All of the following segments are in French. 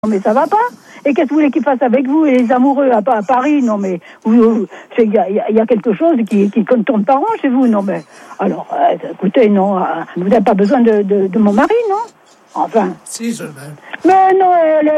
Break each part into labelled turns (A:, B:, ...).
A: Non mais ça va pas. Et qu'est-ce que vous voulez qu'ils fassent avec vous et les amoureux à Paris? Non mais il y a quelque chose qui tourne pas rond chez vous. Non mais alors écoutez, non, vous n'avez pas besoin de mon mari, non? Enfin.
B: Si, je l'aime.
A: Mais non,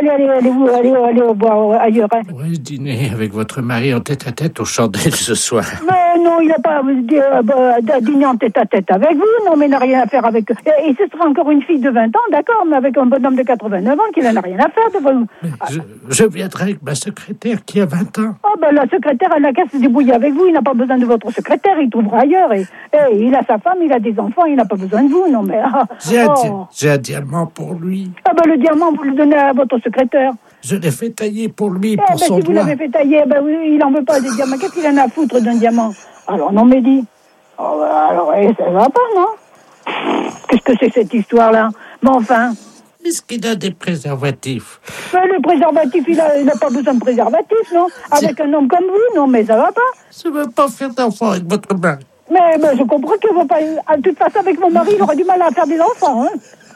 A: allez boire ailleurs. Hein.
B: Pourrais-je dîner avec votre mari en tête-à-tête aux chandelles ce soir?
A: Mais non, il n'a pas dîner en tête-à-tête avec vous. Non, mais il n'a rien à faire avec... Et ce sera encore une fille de 20 ans, d'accord, mais avec un bonhomme de 89 ans qui n'a rien à faire de vous.
B: Mais je viendrai avec ma secrétaire qui a 20 ans.
A: Oh, ben la secrétaire, elle n'a qu'à se débrouiller avec vous. Il n'a pas besoin de votre secrétaire, il trouvera ailleurs. Et il a sa femme, il a des enfants, il n'a pas besoin de vous. Non, mais...
B: J'ai un diamant pour lui.
A: Ah ben le diamant, vous le donnez à votre secrétaire.
B: Je l'ai fait tailler pour lui, pour son
A: si
B: doigt.
A: vous l'avez fait tailler, oui, il n'en veut pas des diamants. Qu'est-ce qu'il en a à foutre d'un diamant? Alors non, mais dis. Alors, ça va pas, non? Qu'est-ce que c'est cette histoire-là? Mais enfin...
B: Est-ce qu'il a des préservatifs?
A: Mais le préservatif, il n'a pas besoin de préservatif, non? Avec un homme comme vous, non, mais ça va pas?
B: Je ne veux pas faire d'enfant avec votre mari.
A: Mais je comprends qu'il ne va pas... De toute façon, avec mon mari, il aura du mal à faire des enfants, hein?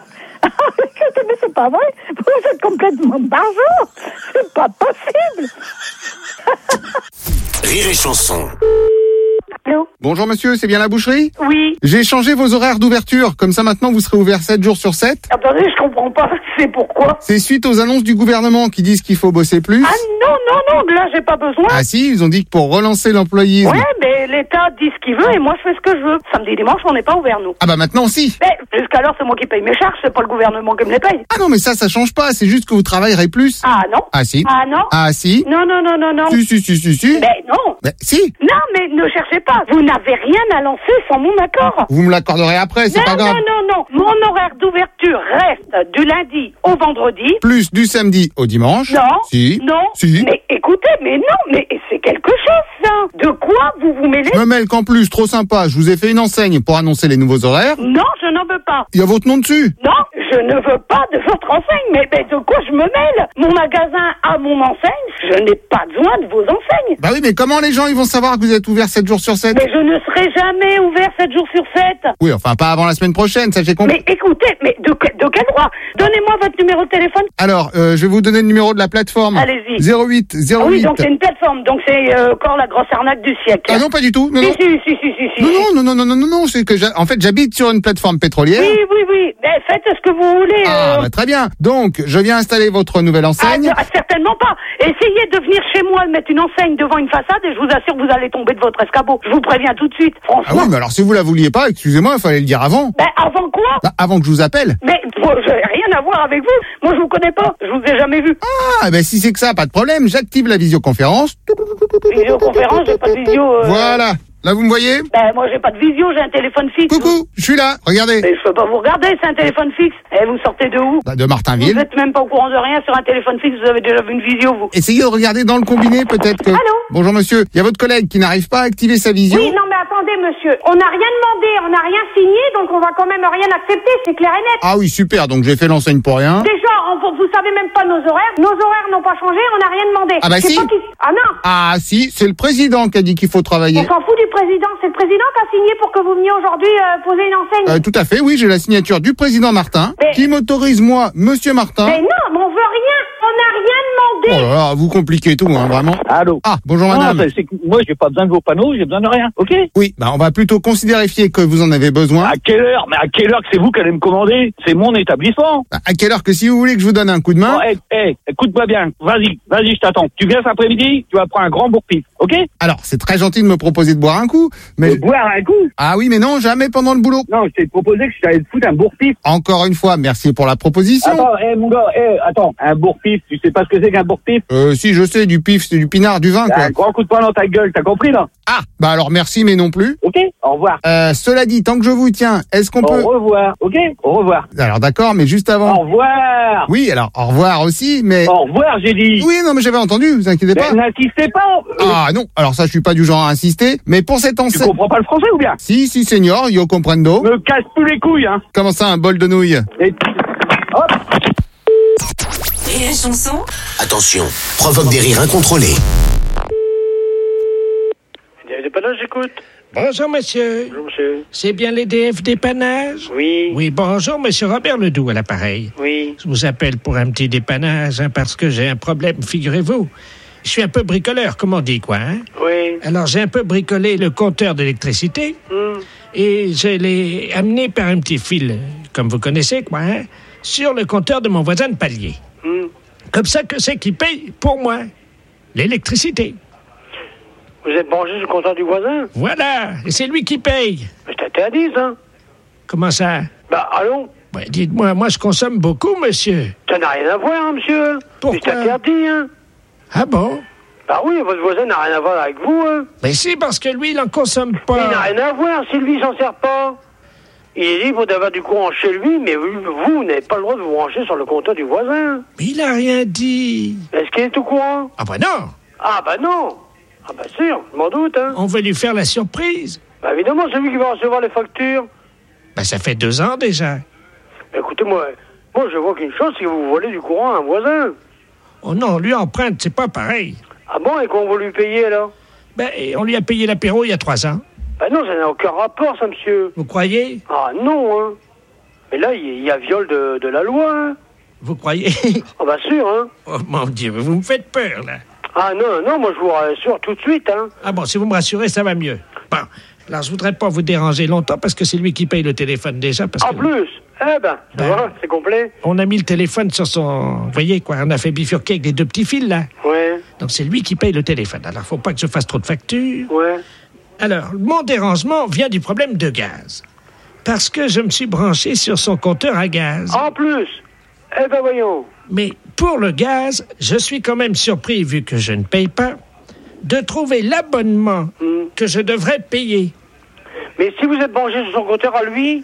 A: Mais c'est pas vrai. Vous êtes complètement barjot. C'est pas possible.
C: Rire et chanson.
A: Allô?
D: Bonjour monsieur, c'est bien la boucherie?
A: Oui.
D: J'ai changé vos horaires d'ouverture, comme ça maintenant vous serez ouvert 7 jours sur 7.
A: Attendez, je comprends pas. C'est pourquoi?
D: C'est suite aux annonces du gouvernement qui disent qu'il faut bosser plus.
A: Ah non, là j'ai pas besoin.
D: Ah si, ils ont dit que pour relancer l'employisme...
A: Ouais, mais l'État dit ce qu'il veut et moi je fais ce que je veux. Samedi et dimanche, on n'est pas ouvert, nous.
D: Ah bah maintenant si.
A: Mais jusqu'alors, c'est moi qui paye mes charges, c'est pas le gouvernement qui me les paye.
D: Ah non mais ça change pas, c'est juste que vous travaillerez plus.
A: Ah non.
D: Ah si.
A: Ah non.
D: Ah si.
A: Non.
D: Si.
A: Mais non.
D: Mais si.
A: Non, mais ne cherchez pas. Vous n'avez rien à lancer sans mon accord.
D: Vous me l'accorderez après, c'est pas grave.
A: Non. Mon horaire d'ouverture reste du lundi au vendredi.
D: Plus du samedi au dimanche.
A: Non.
D: Si.
A: Non.
D: Si.
A: Mais écoutez, mais non, mais c'est quelque chose, ça. De quoi vous mêlez?
D: Je me mêle qu'en plus, trop sympa, je vous ai fait une enseigne pour annoncer les nouveaux horaires.
A: Non, je n'en veux pas.
D: Il y a votre nom dessus.
A: Non, je ne veux pas de votre enseigne. Mais de quoi je me mêle? Mon magasin a mon enseigne. Je n'ai pas besoin de vos enseignes.
D: Bah oui, mais comment les gens ils vont savoir que vous êtes ouvert 7 jours sur 7?
A: Mais je ne serai jamais ouvert 7 jours sur 7.
D: Oui, enfin pas avant la semaine prochaine, ça j'ai compris.
A: Mais écoutez, mais de quel droit? Donnez-moi votre numéro de téléphone.
D: Alors, je vais vous donner le numéro de la plateforme.
A: Allez-y.
D: 08.
A: Ah oui, donc c'est une plateforme. Donc c'est encore la grosse arnaque du siècle.
D: Ah non, pas du tout. Non,
A: Si.
D: Non, c'est que en fait j'habite sur une plateforme pétrolière.
A: Oui. Mais faites ce que vous voulez.
D: Ah, bah, très bien. Donc, je viens installer votre nouvelle enseigne.
A: Certainement pas. Essayez de venir chez moi et mettre une enseigne devant une façade et je vous assure que vous allez tomber de votre escabeau. Je vous préviens tout de suite, franchement.
D: Ah oui, mais alors si vous la vouliez pas, excusez-moi, il fallait le dire avant.
A: Ben avant quoi?
D: Bah, avant que je vous appelle.
A: Mais j'ai rien à voir avec vous. Moi je vous connais pas. Je vous ai jamais vu.
D: Ah, ben si c'est que ça, pas de problème. J'active la visioconférence.
A: Visioconférence, j'ai pas de visio.
D: Voilà. Là, vous me voyez?
A: Ben moi j'ai pas de visio, j'ai un téléphone fixe.
D: Coucou, je suis là. Regardez.
A: Mais je peux pas vous regarder, c'est un téléphone fixe. Et vous sortez de où?
D: Bah, de Martinville.
A: Vous êtes même pas au courant de rien sur un téléphone fixe, vous avez déjà vu une visio, vous.
D: Essayez de regarder dans le combiné, peut-être que...
A: Allô?
D: Bonjour monsieur, il y a votre collègue qui n'arrive pas à activer sa visio.
E: Oui, non, mais attendez, monsieur. On n'a rien demandé, on n'a rien signé, donc on va quand même rien accepter, c'est clair et net.
D: Ah oui, super, donc j'ai fait l'enseigne pour rien.
E: Déjà, vous savez même pas nos horaires. Nos horaires n'ont pas changé, on n'a rien demandé.
D: Ah bah
E: Je sais
D: si.
E: pas qui... Ah non.
D: Ah si, c'est le président qui a dit qu'il faut travailler.
E: On s'en fout du président. C'est le président qui a signé pour que vous veniez aujourd'hui poser une enseigne.
D: Tout à fait, oui, j'ai la signature du président Martin,
E: Mais-
D: qui m'autorise, moi, monsieur Martin...
E: Mais non, mais on veut rien. On n'a rien demandé.
D: Oh là là, vous compliquez tout, hein, vraiment.
F: Allô?
D: Ah, bonjour
F: Non,
D: madame.
F: c'est que moi, j'ai pas besoin de vos panneaux, j'ai besoin de rien, ok?
D: Oui, bah on va plutôt considérer que vous en avez besoin.
F: À quelle heure? Mais à quelle heure que c'est vous qui allez me commander? C'est mon établissement.
D: Bah, à quelle heure que si vous voulez que je vous donne un coup de main...
F: Bon, écoute-moi bien. Vas-y, je t'attends. Tu viens cet après-midi, tu vas prendre un grand bourre-pif, ok?
D: Alors, c'est très gentil de me proposer de boire un coup, mais...
F: Boire un coup?
D: Ah oui, mais non, jamais pendant le boulot.
F: Non, je t'ai proposé que je t'allais te foutre un bourre-pif.
D: Encore une fois, merci pour la proposition.
F: Attends, mon gars, attends. Un bourre-pif, tu sais pas ce que c'est qu'un bourre-pif?
D: Si, je sais, du pif, c'est du pinard, du vin, quoi.
F: Un grand coup de poing dans ta gueule, t'as compris, là?
D: Ah, bah alors merci, mais non plus.
F: Ok? Au revoir.
D: Cela dit, tant que je vous tiens, est-ce qu'on peut...
F: Au revoir, ok? Au revoir.
D: Alors d'accord, mais juste avant...
F: Au revoir.
D: Oui, alors au revoir aussi, mais...
F: Au revoir, j'ai dit.
D: Oui, non, mais j'avais entendu, vous inquiétez pas.
F: Mais n'insistez pas.
D: Ah non, alors ça, je suis pas du genre à insister, mais pour cette
F: Tu
D: enseigne...
F: comprends pas le français ou bien?
D: Si, senior, yo comprendo.
F: Me casse plus les couilles, hein.
D: Comment ça, un bol de nouilles?
F: Et... Hop.
C: Rire et chanson. Attention, provoque des rires incontrôlés.
G: Il y a des panneaux, j'écoute.
B: Bonjour, monsieur.
G: Bonjour, monsieur.
B: C'est bien l'EDF dépannage?
G: Oui.
B: Oui, bonjour, monsieur Robert Ledoux à l'appareil.
G: Oui.
B: Je vous appelle pour un petit dépannage, parce que j'ai un problème, figurez-vous. Je suis un peu bricoleur, comme on dit, quoi, hein?
G: Oui.
B: Alors, j'ai un peu bricolé le compteur d'électricité et je l'ai amené par un petit fil, comme vous connaissez, quoi, hein, sur le compteur de mon voisin de palier. Comme ça, que c'est qui paye pour moi l'électricité.
G: Vous êtes branché sur le compteur du voisin?
B: Voilà, et c'est lui qui paye.
G: Mais c'est interdit, ça.
B: Comment ça?
G: Bah, allons.
B: Ouais, dites-moi, moi je consomme beaucoup, monsieur.
G: Ça n'a rien à voir, hein, monsieur.
B: Pourquoi?
G: C'est interdit, hein.
B: Ah bon?
G: Bah oui, votre voisin n'a rien à voir avec vous, hein.
B: Mais si, parce que lui, il en consomme
G: Mais il n'a
B: pas.
G: rien à voir si lui, il s'en sert pas. Il est libre d'avoir du courant chez lui, mais vous n'avez pas le droit de vous brancher sur le compteur du voisin.
B: Mais il a rien dit.
G: Est-ce qu'il est au courant?
B: Ah bah non,
G: Ah, bah non. Ah, bah sûr, je m'en doute, hein.
B: on veut lui faire la surprise.
G: Bah évidemment, c'est lui qui va recevoir les factures.
B: Ben ça fait 2 ans déjà.
G: Écoutez, moi je vois qu'une chose, c'est que vous volez du courant à un voisin.
B: Oh non, lui emprunte, c'est pas pareil.
G: Ah bon, et qu'on va lui payer, alors?
B: Ben, on lui a payé l'apéro il y a 3 ans.
G: Bah non, ça n'a aucun rapport, ça, monsieur.
B: Vous croyez?
G: Ah non, hein. Mais là, il y a viol de la loi, hein.
B: Vous croyez?
G: Ah bah sûr, hein.
B: Oh mon Dieu, vous me faites peur, là.
G: Ah non, moi je vous rassure tout de suite, hein.
B: Ah bon, si vous me rassurez, ça va mieux. Bon, alors je voudrais pas vous déranger longtemps parce que c'est lui qui paye le téléphone déjà. Parce
G: En
B: que
G: plus, ça va, c'est complet.
B: on a mis le téléphone sur son... Vous voyez, quoi, on a fait bifurquer avec les 2 petits fils, là.
G: Ouais,
B: Donc c'est lui qui paye le téléphone. Alors faut pas que je fasse trop de factures.
G: ouais.
B: Alors, mon dérangement vient du problème de gaz. Parce que je me suis branché sur son compteur à gaz.
G: En plus, eh ben voyons.
B: Mais pour le gaz, je suis quand même surpris, vu que je ne paye pas, de trouver l'abonnement que je devrais payer.
G: Mais si vous êtes branché sur son compteur à lui,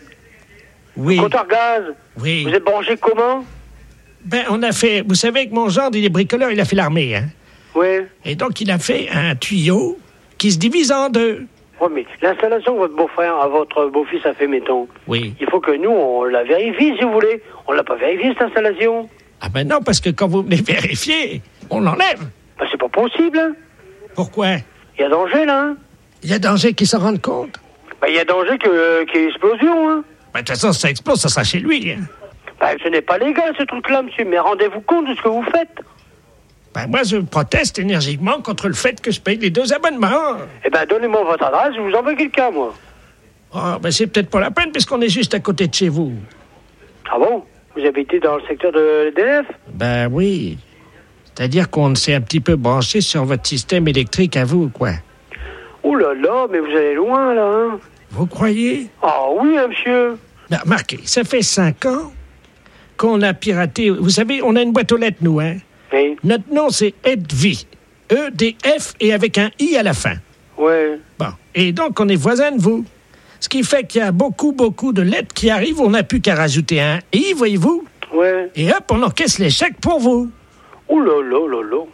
B: Oui,
G: compteur gaz,
B: oui.
G: vous êtes branché comment?
B: Ben, on a fait... Vous savez que mon gendre, il est bricoleur, il a fait l'armée, hein.
G: Ouais.
B: Et donc, il a fait un tuyau qui se divise en 2.
G: Ouais, mais l'installation que votre beau-frère, votre beau-fils a fait, mettons,
B: Oui.
G: il faut que nous, on la vérifie, si vous voulez. On l'a pas vérifié, cette installation.
B: Ah ben non, parce que quand vous venez vérifier, on l'enlève.
G: Ben, c'est pas possible, hein.
B: Pourquoi?
G: Il y a danger, là, hein.
B: Il y a danger qu'il s'en rende compte.
G: Ben, il y a danger qu'il y ait explosion, hein.
B: Ben, de toute façon, si ça explose, ça sera chez lui, hein.
G: Ben, ce n'est pas légal, ce truc-là, monsieur, mais rendez-vous compte de ce que vous faites.
B: Ben, moi, je proteste énergiquement contre le fait que je paye les 2 abonnements.
G: Eh ben, donnez-moi votre adresse, je vous envoie quelqu'un, moi.
B: Oh, ben, c'est peut-être pas la peine, puisqu'on est juste à côté de chez vous.
G: Ah bon? Vous habitez dans le secteur de l'EDF?
B: Ben oui. C'est-à-dire qu'on s'est un petit peu branché sur votre système électrique à vous, quoi.
G: Oh là là, mais vous allez loin, là, hein.
B: Vous croyez?
G: Ah oui, hein, monsieur.
B: Ben, remarquez, ça fait 5 ans qu'on a piraté... Vous savez, on a une boîte aux lettres, nous, hein?
G: Oui.
B: Notre nom, c'est EDF. E-D-F et avec un I à la fin.
G: Ouais.
B: Bon. Et donc, on est voisins de vous. Ce qui fait qu'il y a beaucoup de lettres qui arrivent. On n'a plus qu'à rajouter un I, voyez-vous.
G: Ouais.
B: Et hop, on encaisse les chèques pour vous.
G: Oh là là là là.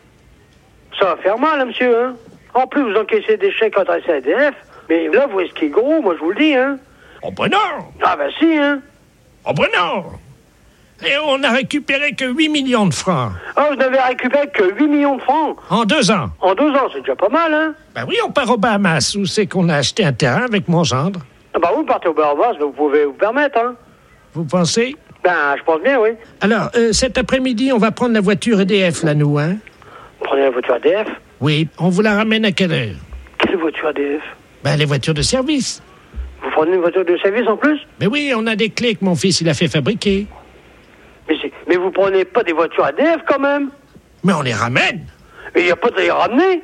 G: Ça va faire mal, hein, monsieur, hein. En plus, vous encaissez des chèques adressés à EDF. Mais là, vous risquez gros, moi, je vous le dis, hein.
B: Oh ben non!
G: Ah ben si, hein.
B: Oh ben non! Et on n'a récupéré que 8 millions de francs.
G: Ah, vous n'avez récupéré que 8 millions de francs.
B: En 2 ans.
G: En 2 ans, c'est déjà pas mal, hein.
B: Ben oui, on part aux Bahamas, où c'est qu'on a acheté un terrain avec mon gendre.
G: Ah bah, vous partez au Bahamas, vous pouvez vous permettre, hein.
B: Vous pensez?
G: Ben, je pense bien, oui.
B: Alors, cet après-midi, on va prendre la voiture EDF, là, nous, hein?
G: Prenez la voiture EDF.
B: Oui, on vous la ramène à quelle heure?
G: Quelle voiture EDF?
B: Ben, les voitures de service.
G: Vous prenez une voiture de service en plus?
B: Mais oui, on a des clés que mon fils, il a fait fabriquer.
G: Mais vous prenez pas des voitures EDF, quand même?
B: Mais on les ramène.
G: Et il n'y a pas de les ramener?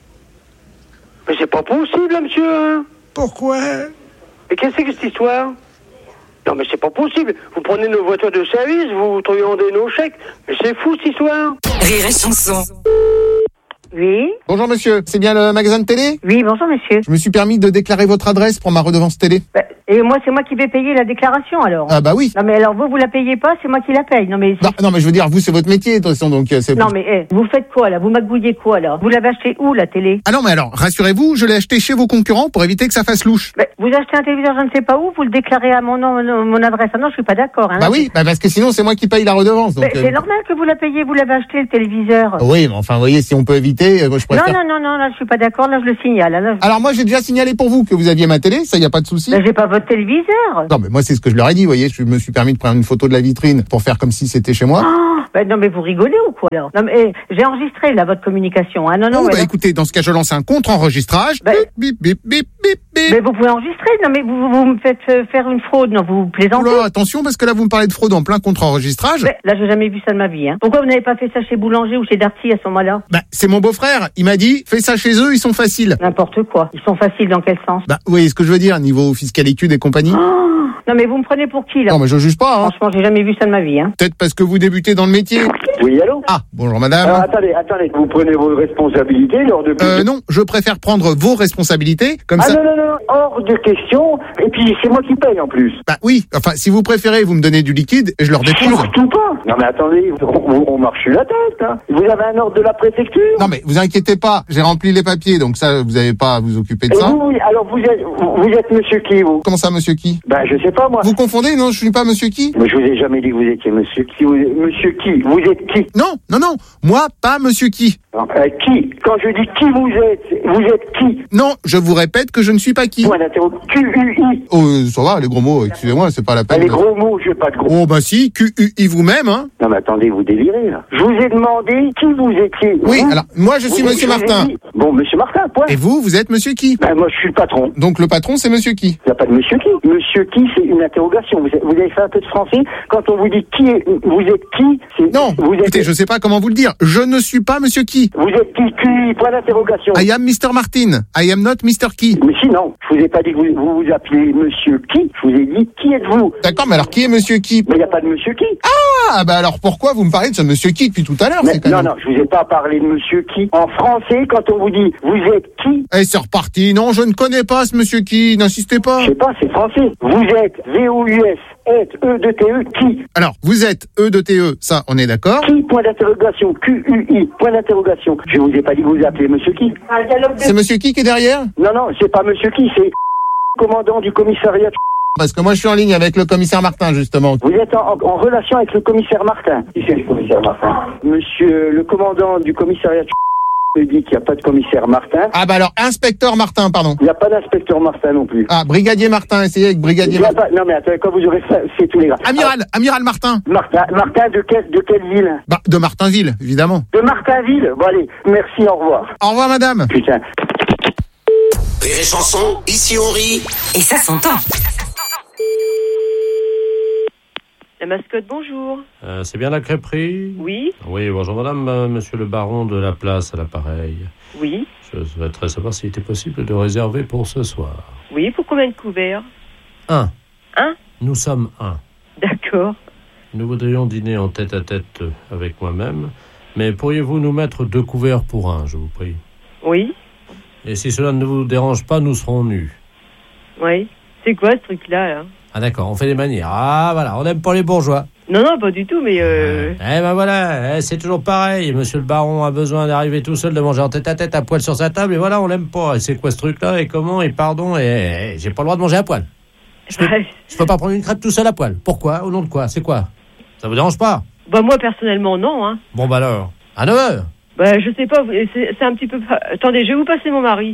G: Mais c'est pas possible, hein, monsieur, hein.
B: Pourquoi?
G: Mais qu'est-ce que c'est que cette histoire? Non, mais c'est pas possible. Vous prenez nos voitures de service, vous truandez nos chèques. Mais c'est fou, cette histoire.
C: Rire et chanson.
A: Oui.
D: Bonjour monsieur, c'est bien le magasin de télé?
A: Oui, bonjour monsieur.
D: Je me suis permis de déclarer votre adresse pour ma redevance télé.
A: Et moi, c'est moi qui vais payer la déclaration alors.
D: Ah bah oui.
A: Non mais alors vous la payez pas, c'est moi qui la paye. Non mais
D: Non mais je veux dire, vous c'est votre métier de toute façon, donc c'est...
A: non mais vous faites quoi là? Vous magouillez quoi là? Vous l'avez acheté où la télé?
D: Ah non mais alors, rassurez-vous, je l'ai acheté chez vos concurrents pour éviter que ça fasse louche.
A: Vous achetez un téléviseur je ne sais pas où, vous le déclarez à mon nom, mon adresse. Ah non, je suis pas d'accord. Hein,
D: Bah oui, parce que sinon c'est moi qui paye la redevance. Donc,
A: c'est normal que vous la payiez, vous l'avez acheté le téléviseur.
D: Oui, mais enfin vous voyez, si on peut éviter responsabilité. Je préfère...
H: Non, là, je suis pas d'accord, là, je le signale. Là,
D: Alors moi, j'ai déjà signalé pour vous que vous aviez ma télé, ça, y a pas de souci.
H: Ben, j'ai pas votre téléviseur.
D: Non, mais moi, c'est ce que je leur ai dit, vous voyez, je me suis permis de prendre une photo de la vitrine pour faire comme si c'était chez moi.
H: Ben, non, mais vous rigolez ou quoi, alors? Non, mais j'ai enregistré, là, votre communication, hein. Non,
D: bah, écoutez, dans ce cas, je lance un contre-enregistrage.
H: Ben...
D: Bip, bip, bip, bip, bip.
H: Mais vous pouvez enregistrer, non, mais vous me faites faire une fraude, non, vous plaisantez.
D: Oula, attention, parce que là, vous me parlez de fraude en plein contre-enregistrage.
H: Ben, là, j'ai jamais vu ça de ma vie, hein. Pourquoi vous n'avez pas fait ça chez Boulanger ou chez Darty à ce moment-là?
D: Bah, c'est mon beau-frère. Il m'a dit, fais ça chez eux, ils sont faciles.
H: N'importe quoi. Ils sont faciles dans quel sens?
D: Bah, vous voyez ce que je veux dire, niveau fiscalité et compagnie.
H: Non, mais vous me prenez pour qui, là?
D: Non, mais je juge pas, hein.
H: Franchement, j'ai jamais vu ça de ma vie, hein.
D: Peut-être parce que vous débutez dans le métier.
F: Oui, allô?
D: Ah, bonjour madame.
F: Alors, attendez, vous prenez vos responsabilités lors de...
D: Non, je préfère prendre vos responsabilités, comme ça...
F: Non, hors de question, et puis c'est moi qui paye en plus.
D: Bah oui, enfin, si vous préférez, vous me donnez du liquide et je leur dépose.
F: Surtout pas. Non mais attendez, on marche sur la tête, hein. Vous avez un ordre de la préfecture?
D: Non mais vous inquiétez pas, j'ai rempli les papiers, donc ça, vous n'avez pas à vous occuper de
F: et
D: ça.
F: vous, alors vous êtes monsieur qui, vous?
D: Comment ça, monsieur qui?
F: Ben, je sais pas, moi.
D: Vous confondez, non, je suis pas monsieur qui?
F: Mais je vous ai jamais dit que vous étiez monsieur qui. Monsieur qui? Vous êtes qui?
D: Non, moi, pas monsieur qui.
F: Non, qui? Quand je dis qui vous êtes qui?
D: Non, je vous répète que je ne suis pas qui.
F: Point d'interrogation. QUI.
D: Oh, ça va, les gros mots, excusez-moi, c'est pas la peine.
F: Les gros mots, je veux pas de gros.
D: Oh, bah si, QUI vous-même, hein.
F: Non, mais attendez, vous délirez, là. Je vous ai demandé qui vous étiez.
D: Oui, alors, moi, je suis monsieur Martin.
F: Bon, monsieur Martin, point.
D: Et vous êtes monsieur qui?
F: Ben, moi, je suis le patron.
D: Donc, le patron, c'est monsieur qui?
F: Il n'y a pas de monsieur qui. Monsieur qui, c'est une interrogation. Vous avez fait un peu de français. Quand on vous dit vous êtes qui, c'est...
D: Non, écoutez, je sais pas comment vous le dire. Je ne suis pas monsieur qui.
F: Vous êtes qui? Point d'interrogation.
D: I am Mr. Martin. I am not Mr. Qui.
F: Mais sinon, je vous ai pas dit que vous vous appelez monsieur qui. Je vous ai dit qui êtes-vous.
D: D'accord, mais alors qui est monsieur qui?
F: Mais il n'y a pas de monsieur qui.
D: Ah, bah alors pourquoi vous me parlez de ce monsieur qui depuis tout à l'heure?
F: Non, je vous ai pas parlé de monsieur qui. En français, quand on vous dit vous êtes qui.
D: Eh, c'est reparti. Non, je ne connais pas ce monsieur qui. N'insistez pas.
F: Je sais pas, c'est français. Vous êtes VOUS. E-de-T-E, qui?
D: Alors, vous êtes E-de-T-E, ça, on est d'accord?
F: Qui, point d'interrogation, QUI, point d'interrogation. Je vous ai pas dit que vous appelez monsieur qui.
D: C'est monsieur qui est derrière?
F: Non, c'est pas monsieur qui, c'est commandant du commissariat.
D: Parce que moi, je suis en ligne avec le commissaire Martin, justement.
F: Vous êtes en relation avec le commissaire Martin. Qui c'est le commissaire Martin? Monsieur le commandant du commissariat me dit qu'il n'y a pas de commissaire Martin.
D: Ah bah alors, inspecteur Martin, pardon.
F: Il n'y a pas d'inspecteur Martin non plus.
D: Ah, brigadier Martin, essayez avec brigadier Martin.
F: Non mais attends, quand vous aurez fait tous les gars.
D: Amiral Martin.
F: Martin de quelle ville?
D: Bah, de Martinville, évidemment.
F: De Martinville? Bon allez, merci, au revoir.
D: Au revoir madame.
F: Putain.
C: Rire et chanson, ici on rit.
I: Et ça s'entend.
J: La mascotte, bonjour.
K: C'est bien la crêperie?
J: Oui.
K: Oui, bonjour madame, monsieur le baron de la place à l'appareil.
J: Oui.
K: Je souhaiterais savoir s'il était possible de réserver pour ce soir.
J: Oui, pour combien de couverts?
K: 1.
J: Un?
K: Nous sommes 1.
J: D'accord.
K: Nous voudrions dîner en tête-à-tête avec moi-même, mais pourriez-vous nous mettre 2 couverts pour 1, je vous prie?
J: Oui.
K: Et si cela ne vous dérange pas, nous serons nus.
J: Oui. C'est quoi ce truc-là, là?
K: Ah d'accord, on fait des manières. Ah voilà, on n'aime pas les bourgeois.
J: Non, pas du tout, mais
K: Eh ben voilà, c'est toujours pareil. Monsieur le baron a besoin d'arriver tout seul, de manger en tête-à-tête à poil sur sa table, et voilà, on l'aime pas. Et c'est quoi ce truc-là, et comment, et pardon, et j'ai pas le droit de manger à poil. Je peux pas prendre une crêpe tout seul à poil. Pourquoi? Au nom de quoi? C'est quoi? Ça vous dérange pas?
J: Bah moi, personnellement, non, hein.
K: Bon bah alors, à 9h.
J: Bah je sais pas, c'est un petit peu... Attendez, je vais vous passer mon mari.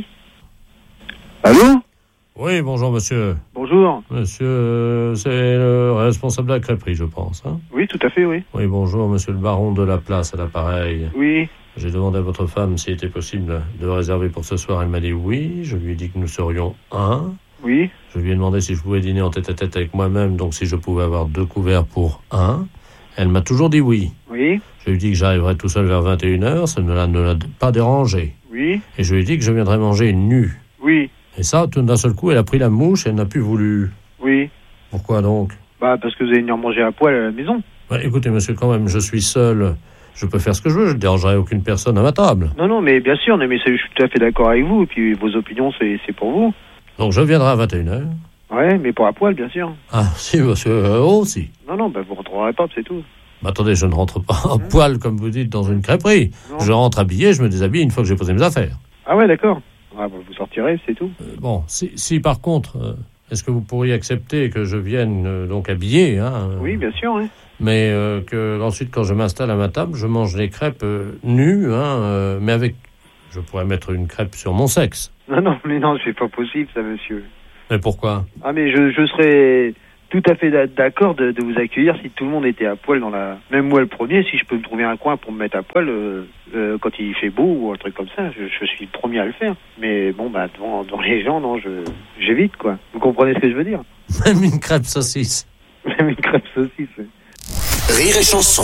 F: Allô?
K: Oui, bonjour monsieur.
F: Bonjour.
K: Monsieur, c'est le responsable de la crêperie, je pense, hein?
F: Oui, tout à fait, oui.
K: Oui, bonjour, monsieur le baron de la place à l'appareil.
F: Oui.
K: J'ai demandé à votre femme s'il était possible de réserver pour ce soir. Elle m'a dit oui. Je lui ai dit que nous serions 1.
F: Oui.
K: Je lui ai demandé si je pouvais dîner en tête-à-tête avec moi-même, donc si je pouvais avoir 2 couverts pour 1. Elle m'a toujours dit oui.
F: Oui.
K: Je lui ai dit que j'arriverais tout seul vers 21h, ça ne l'a pas dérangé.
F: Oui.
K: Et je lui ai dit que je viendrais manger nu.
F: Oui.
K: Et ça, tout d'un seul coup, elle a pris la mouche et elle n'a plus voulu.
F: Oui.
K: Pourquoi donc?
F: Bah, parce que vous allez venir manger à poil à la maison.
K: Bah, écoutez, monsieur, quand même, je suis seul. Je peux faire ce que je veux, je ne dérangerai aucune personne à ma table.
F: Non, mais bien sûr, mais je suis tout à fait d'accord avec vous. Et puis, vos opinions, c'est pour vous.
K: Donc, je viendrai à 21h.
F: Ouais, mais pour à poil, bien sûr.
K: Ah, si, monsieur, aussi.
F: Non, bah, vous rentrerez pas, c'est tout.
K: Bah, attendez, je ne rentre pas à poil, comme vous dites, dans une crêperie.
F: Non.
K: Je rentre habillé, je me déshabille une fois que j'ai posé mes affaires.
F: Ah ouais, d'accord. Ah, bah, vous sortirez, c'est tout.
K: Bon, si par contre, est-ce que vous pourriez accepter que je vienne donc habillé, hein?
F: Oui, bien sûr, oui.
K: Mais que ensuite, quand je m'installe à ma table, je mange les crêpes nues, hein, mais avec Je pourrais mettre une crêpe sur mon sexe.
I: Non, mais non, c'est pas possible, ça, monsieur.
K: Mais pourquoi?
I: Ah, mais je serais tout à fait d'accord de vous accueillir si tout le monde était à poil dans la... Même moi, le premier, si je peux me trouver un coin pour me mettre à poil quand il fait beau ou un truc comme ça, je suis le premier à le faire. Mais bon, bah, devant les gens, non, j'évite, quoi. Vous comprenez ce que je veux dire?
K: Même une crêpe saucisse.
I: Même une crêpe saucisse, oui.
C: Rire et chanson.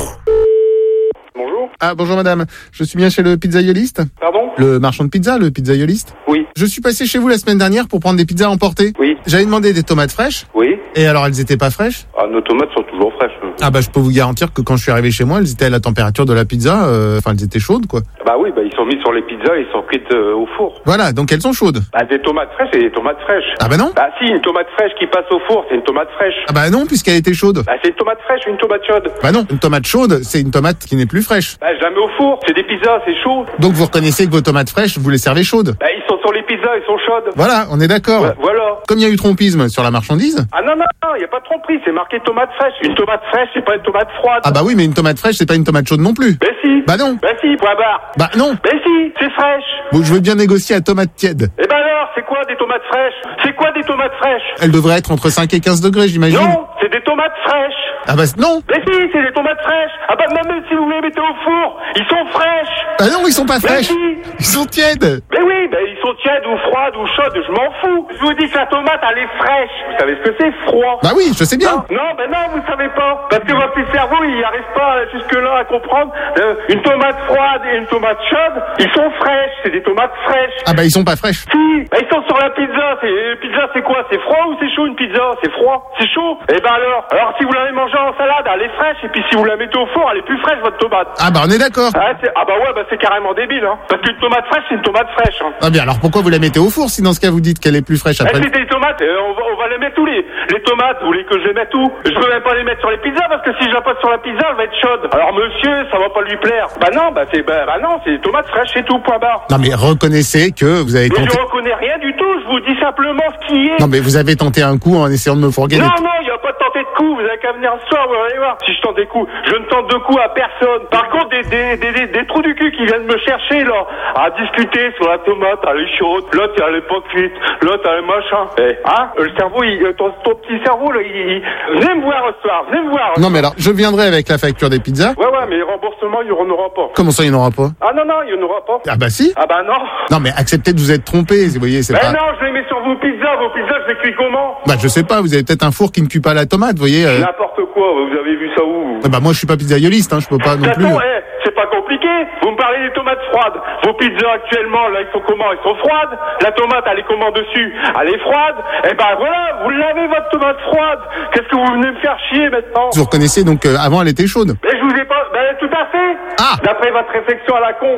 L: Bonjour.
D: Ah, bonjour madame. Je suis bien chez le pizzaïoliste?
L: Pardon?
D: Le marchand de pizza, le pizzaïoliste?
L: Oui.
D: Je suis passé chez vous la semaine dernière pour prendre des pizzas emportées.
L: Oui.
D: J'avais demandé des tomates fraîches.
L: Oui.
D: Et alors, elles étaient pas fraîches?
L: Ah, nos tomates sont toujours fraîches.
D: Ah bah, je peux vous garantir que quand je suis arrivé chez moi, elles étaient à la température de la pizza. Enfin, elles étaient chaudes, quoi.
L: Bah oui, bah ils sont mis sur les pizzas, ils sont cuites au four.
D: Voilà, donc elles sont chaudes.
L: Bah des tomates fraîches, c'est des tomates fraîches.
D: Ah bah non.
L: Bah si, une tomate fraîche qui passe au four, c'est une tomate fraîche.
D: Ah bah non, puisqu'elle était chaude.
L: Bah c'est une tomate fraîche ou une tomate chaude.
D: Bah non, une tomate chaude, c'est une tomate qui n'est plus fraîche.
L: Bah je la mets au four, c'est des pizzas, c'est chaud.
D: Donc vous reconnaissez que vos tomates fraîches, vous les servez chaudes.
L: Bah ils sont sur les pizzas, ils sont chaudes.
D: Voilà, on est d'accord.
L: Ouais, voilà.
D: Comme il y a eu trompisme sur la marchandise.
L: Ah non, il y a pas de tromperie, c'est marqué tomate fraîche. Une tomate fraîche, c'est pas une tomate froide.
D: Ah bah oui, mais une tomate fraîche, c'est pas une tomate chaude non plus.
L: Bah si.
D: Bah non.
L: Bah si, point barre.
D: Bah non.
L: Bah si, c'est fraîche.
D: Bon, je veux bien négocier à tomate tiède.
L: Eh ben alors, c'est quoi des tomates fraîches? C'est quoi des tomates fraîches?
D: Elles devraient être entre 5 et 15 degrés, j'imagine.
L: Non, c'est des tomates fraîches.
D: Ah bah non.
L: Mais si, c'est des tomates fraîches. Ah bah même si vous les mettez au four, ils sont fraîches.
D: Ah non, ils sont pas fraîches.
L: Si.
D: Ils sont tièdes.
L: Mais oui, bah ils sont tièdes ou froides ou chaudes, je m'en fous. Je vous dis que la tomate, elle est fraîche. Vous savez ce que c'est, froid?
D: Bah oui, je sais bien.
L: Non, vous savez pas. Parce que votre petit cerveau, il arrive pas jusque-là à comprendre. Une tomate froide et une tomate chaude, ils sont fraîches. C'est des tomates fraîches.
D: Ah bah ils sont pas fraîches.
L: Si, bah ils sont sur la pizza. Pizza, c'est quoi? C'est froid ou c'est chaud une pizza? C'est froid. C'est chaud. Eh ben alors si vous l'avez mangée en salade, elle est fraîche. Et puis si vous la mettez au four, elle est plus fraîche, votre tomate.
D: Ah bah on est d'accord.
L: Ah bah ouais, bah c'est carrément débile, hein. Parce qu'une tomate fraîche, c'est une tomate fraîche, hein.
D: Ah bien alors pourquoi vous la mettez au four si dans ce cas vous dites qu'elle est plus fraîche après?
L: C'est des tomates, on va les mettre tous les tomates, vous voulez que je les mette où? Je peux même pas les mettre sur les pizzas parce que si je la pose sur la pizza, elle va être chaude. Alors monsieur, ça va pas lui plaire. Bah non, c'est des tomates fraîches, c'est tout, point barre.
D: Non mais reconnaissez que vous avez tenté...
L: Mais je reconnais rien du tout, je vous dis simplement ce qui est.
D: Non mais vous avez tenté un coup en essayant de me fourguer.
L: Non, il y a pas de tenter de coup, vous avez qu'à venir ce soir, vous allez voir. Si je tente des coups, je ne tente de coups à personne. Par contre, des trous du cul qui viennent me chercher, là, à discuter sur la tomate, elle est chaude, l'autre elle est pas cuite, l'autre elle est machin. Le cerveau, ton petit cerveau, là, venez me voir ce soir, venez me voir.
D: Non mais alors, je viendrai avec la facture des pizzas.
L: Ouais, mais remboursement, il n'y en aura pas.
D: Comment ça, il n'y en aura pas?
L: Ah non, il n'y en aura pas.
D: Ah bah si.
L: Ah bah non.
D: Non mais acceptez de vous être trompé, vous voyez, c'est pas...
L: non, je les mets sur vos pizzas, je les cuis comment?
D: Bah je sais pas, vous avez peut-être un four qui ne cuit pas la tomate, vous voyez.
L: N'importe quoi, vous avez vu ça où?
D: Bah moi je suis pas pizzaïoliste, je peux pas non plus...
L: C'est pas compliqué. Vous me parlez des tomates froides. Vos pizzas actuellement, là, ils sont comment? Ils sont froides. La tomate, elle est comment dessus? Elle est froide. Eh ben voilà, vous l'avez votre tomate froide. Qu'est-ce que vous venez me faire chier maintenant?
D: Vous reconnaissez donc avant elle était chaude?
L: Mais je vous ai pas... tout à fait.
D: Ah.
L: D'après votre réflexion à la con.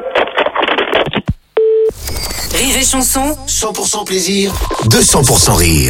C: Rire et chanson, 100% plaisir, 200% rire.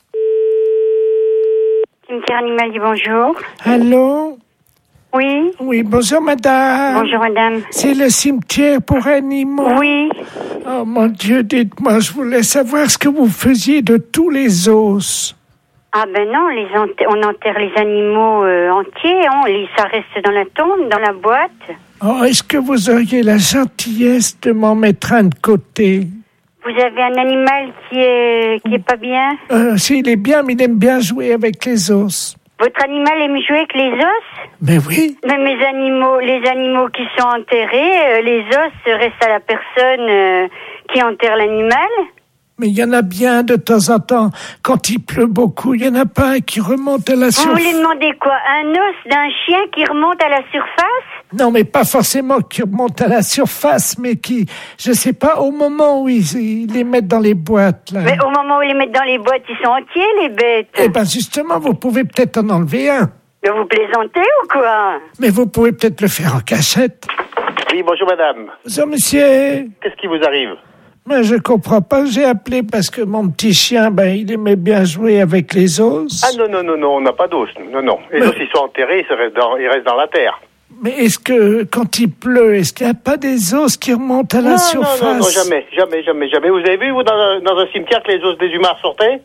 E: Cimetière animal dit bonjour.
B: Allô?
E: Oui.
B: Oui, bonjour madame.
E: Bonjour madame.
B: C'est le cimetière pour animaux?
E: Oui.
B: Oh mon Dieu, dites-moi, je voulais savoir ce que vous faisiez de tous les os.
E: Ah ben non, on enterre les animaux entiers, ça reste dans la tombe, dans la boîte.
B: Oh, est-ce que vous auriez la gentillesse de m'en mettre un de côté?
E: Vous avez un animal qui est pas bien?
B: S'il est bien, mais il aime bien jouer avec les os.
E: Votre animal aime jouer avec les os?
B: Mais oui.
E: Mais les animaux qui sont enterrés, les os restent à la personne qui enterre l'animal.
B: Mais il y en a bien de temps en temps, quand il pleut beaucoup, il y en a pas un qui remonte à la surface.
E: Vous voulez demander quoi? Un os d'un chien qui remonte à la surface?
B: Non, mais pas forcément qui remonte à la surface, mais qui, je sais pas, au moment où ils les mettent dans les boîtes, là.
E: Mais au moment où ils les mettent dans les boîtes, ils sont entiers, les bêtes.
B: Eh ben, justement, vous pouvez peut-être en enlever un.
E: Mais vous plaisantez ou quoi?
B: Mais vous pouvez peut-être le faire en cachette.
M: Oui, bonjour madame.
B: Bonjour monsieur.
M: Qu'est-ce qui vous arrive?
B: Mais je comprends pas, j'ai appelé parce que mon petit chien, il aimait bien jouer avec les os.
M: Ah non, on n'a pas d'os, non. Les os, ils sont enterrés, ils restent dans la terre.
B: Mais est-ce que, quand il pleut, est-ce qu'il n'y a pas des os qui remontent à la surface?
M: Non, jamais. Vous avez vu, vous, dans un cimetière, que les os des humains sortaient?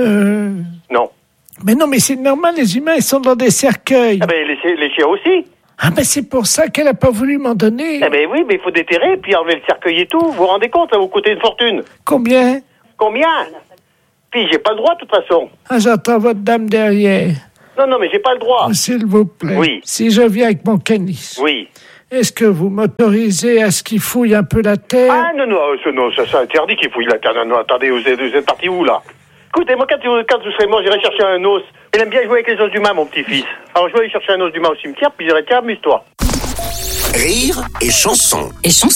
M: Non.
B: Mais non, mais c'est normal, les humains, ils sont dans des cercueils.
M: Ah ben, les chiens aussi.
B: Ah ben c'est pour ça qu'elle a pas voulu m'en donner.
M: Eh ben oui, mais il faut déterrer, puis enlever le cercueil et tout. Vous vous rendez compte, ça vous coûte une fortune.
B: Combien?
M: Puis j'ai pas le droit, de toute façon.
B: Ah, j'entends votre dame derrière.
M: Non, mais j'ai pas le droit.
B: S'il vous plaît.
M: Oui.
B: Si je viens avec mon canis.
M: Oui.
B: Est-ce que vous m'autorisez à ce qu'il fouille un peu la terre?
M: Ah, non, ça c'est interdit qu'il fouille la terre. Non, attendez, vous êtes parti où, là? Écoutez, moi, quand vous serez mort, j'irai chercher un os. Il aime bien jouer avec les os d'humain, mon petit-fils. Alors, je vais aller chercher un os d'humain au cimetière, puis je dirai, tiens, amuse-toi.
C: Rire et chanson.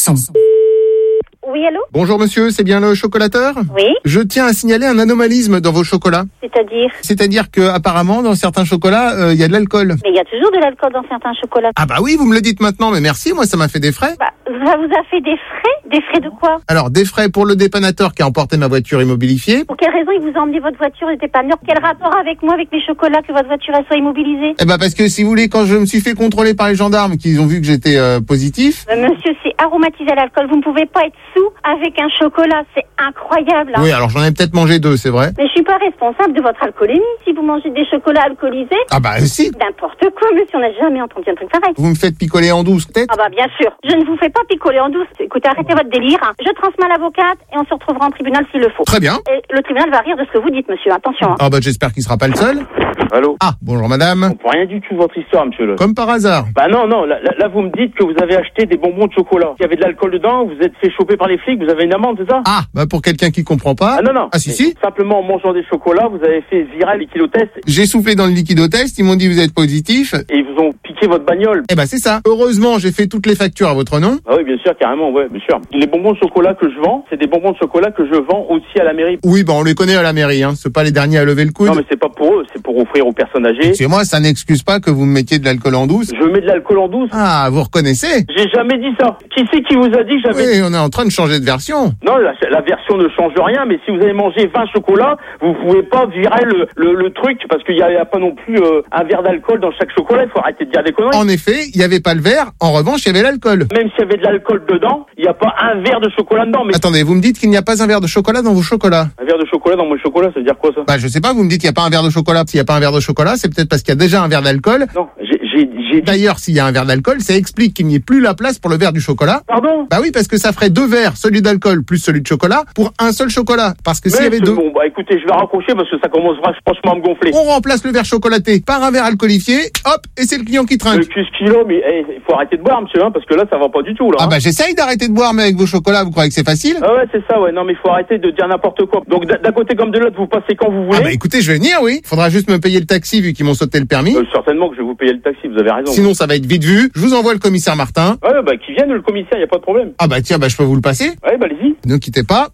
E: Oui, allô?
D: Bonjour monsieur, c'est bien le chocolateur?
E: Oui.
D: Je tiens à signaler un anomalisme dans vos chocolats. C'est-à-dire que apparemment dans certains chocolats, il y a de l'alcool.
E: Mais il y a toujours de l'alcool dans certains chocolats.
D: Ah bah oui, vous me le dites maintenant, mais merci, moi ça m'a fait des frais.
E: Ça vous a fait des frais? Des frais de quoi?
D: Alors, des frais pour le dépannateur qui a emporté ma voiture immobilifiée.
E: Pour quelle raison il vous a emmené votre voiture, le dépanneur? Quel rapport avec moi, avec mes chocolats, que votre voiture elle soit immobilisée?
D: Eh ben parce que si vous voulez, quand je me suis fait contrôler par les gendarmes, qu'ils ont vu que j'étais positif.
E: Monsieur, c'est aromatisé à l'alcool. Vous ne pouvez pas être sous avec un chocolat. C'est incroyable. Hein.
D: Oui, alors j'en ai peut-être mangé 2, c'est vrai.
E: Mais je suis pas responsable de votre alcoolémie. Si vous mangez des chocolats alcoolisés.
D: Ah bah si.
E: N'importe quoi, monsieur. On n'a jamais entendu un truc pareil.
D: Vous me faites picoler en douce, peut-être?
E: Ah bah bien sûr. Je ne vous fais pas picoler en douce. Écoutez, arrêtez votre délire. Hein. Je transmets à l'avocate et on se retrouvera en tribunal s'il le faut.
D: Très bien.
E: Et le tribunal va rire de ce que vous dites, monsieur. Attention. Hein.
D: Ah bah j'espère qu'il sera pas le seul.
N: Allô?
D: Ah, bonjour madame.
N: On comprend rien du tout de votre histoire, monsieur. Là.
D: Comme par hasard.
N: Bah non, là vous me dites que vous avez acheté des bonbons de chocolat. Il y avait de l'alcool dedans, vous êtes fait choper par les flics, vous avez une amende, c'est ça?
D: Ah, bah pour quelqu'un qui comprend pas.
N: Ah non.
D: Ah si.
N: Simplement en mangeant des chocolats, vous avez fait virer les kilotest.
D: J'ai soufflé dans le liquidotest, ils m'ont dit vous êtes positif.
N: Et ils vous ont piqué votre bagnole.
D: Eh bah c'est ça. Heureusement, j'ai fait toutes les factures à votre nom.
N: Ah oui, bien sûr, carrément, ouais, bien sûr. Les bonbons de chocolat que je vends, c'est des bonbons de chocolat que je vends aussi à la mairie.
D: Oui, bah on les connaît à la mairie, hein. C'est pas les derniers à lever le coude.
N: Non, mais c'est pas pour eux, c'est pour offrir aux personnes âgées.
D: C'est moi, ça n'excuse pas que vous me mettiez de l'alcool en douce.
N: Je mets de l'alcool en douce.
D: Ah, vous reconnaissez?
N: J'ai jamais dit ça. Qui c'est qui vous a dit que j'avais...
D: Oui, on est en train de changer de version.
N: Non, la version ne change rien, mais si vous avez mangé 20 chocolats, vous pouvez pas virer le truc, parce qu'il y a pas non plus un verre d'alcool dans chaque chocolat, il faut arrêter de dire des conneries.
D: En effet, il y avait pas le verre, en revanche, il y avait l'alcool.
N: Même s'il y avait de l'alcool dedans, il n'y a pas un verre de chocolat dedans. Mais...
D: Attendez, vous me dites qu'il n'y a pas un verre de chocolat dans vos chocolats?
N: Un verre de chocolat dans mon chocolat, ça veut dire quoi ça?
D: Bah je sais pas, vous me dites qu'il n'y a pas un verre de chocolat. S'il n'y a pas un verre de chocolat, c'est peut-être parce qu'il y a déjà un verre d'alcool.
N: Non, j'ai...
D: D'ailleurs, s'il y a un verre d'alcool, ça explique qu'il n'y ait plus la place pour le verre du chocolat.
N: Pardon?
D: Bah oui, parce que ça ferait 2 verres, celui d'alcool plus celui de chocolat, pour un seul chocolat. Parce que s'il y avait 2...
N: Bon, bah écoutez, je vais raccrocher parce que ça commence franchement à me gonfler.
D: On remplace le verre chocolaté par un verre alcoolifié, hop, et c'est le client qui trinque.
N: Le kilo, mais il faut arrêter de boire, monsieur, hein, parce que là, ça va pas du tout, là.
D: Ah bah j'essaye d'arrêter de boire, mais avec vos chocolats, vous croyez que c'est facile?
N: Ah ouais, c'est ça, ouais. Non, mais il faut arrêter de dire n'importe quoi. Donc d'un côté comme de l'autre, vous passez quand vous voulez.
D: Ah bah écoutez, je vais venir, oui. Faudra juste me payer le taxi vu qu'ils m'ont sauté le permis.
N: Certainement que je vais vous payer le taxi, vous avez raison.
D: Sinon, ça va être vite vu. Je vous envoie le commissaire Martin.
N: Ouais, bah qui vienne le commissaire, y a pas de problème.
D: Ah bah tiens, bah je peux vous le passer.
N: Ouais, bah allez-y.
D: Ne quittez pas.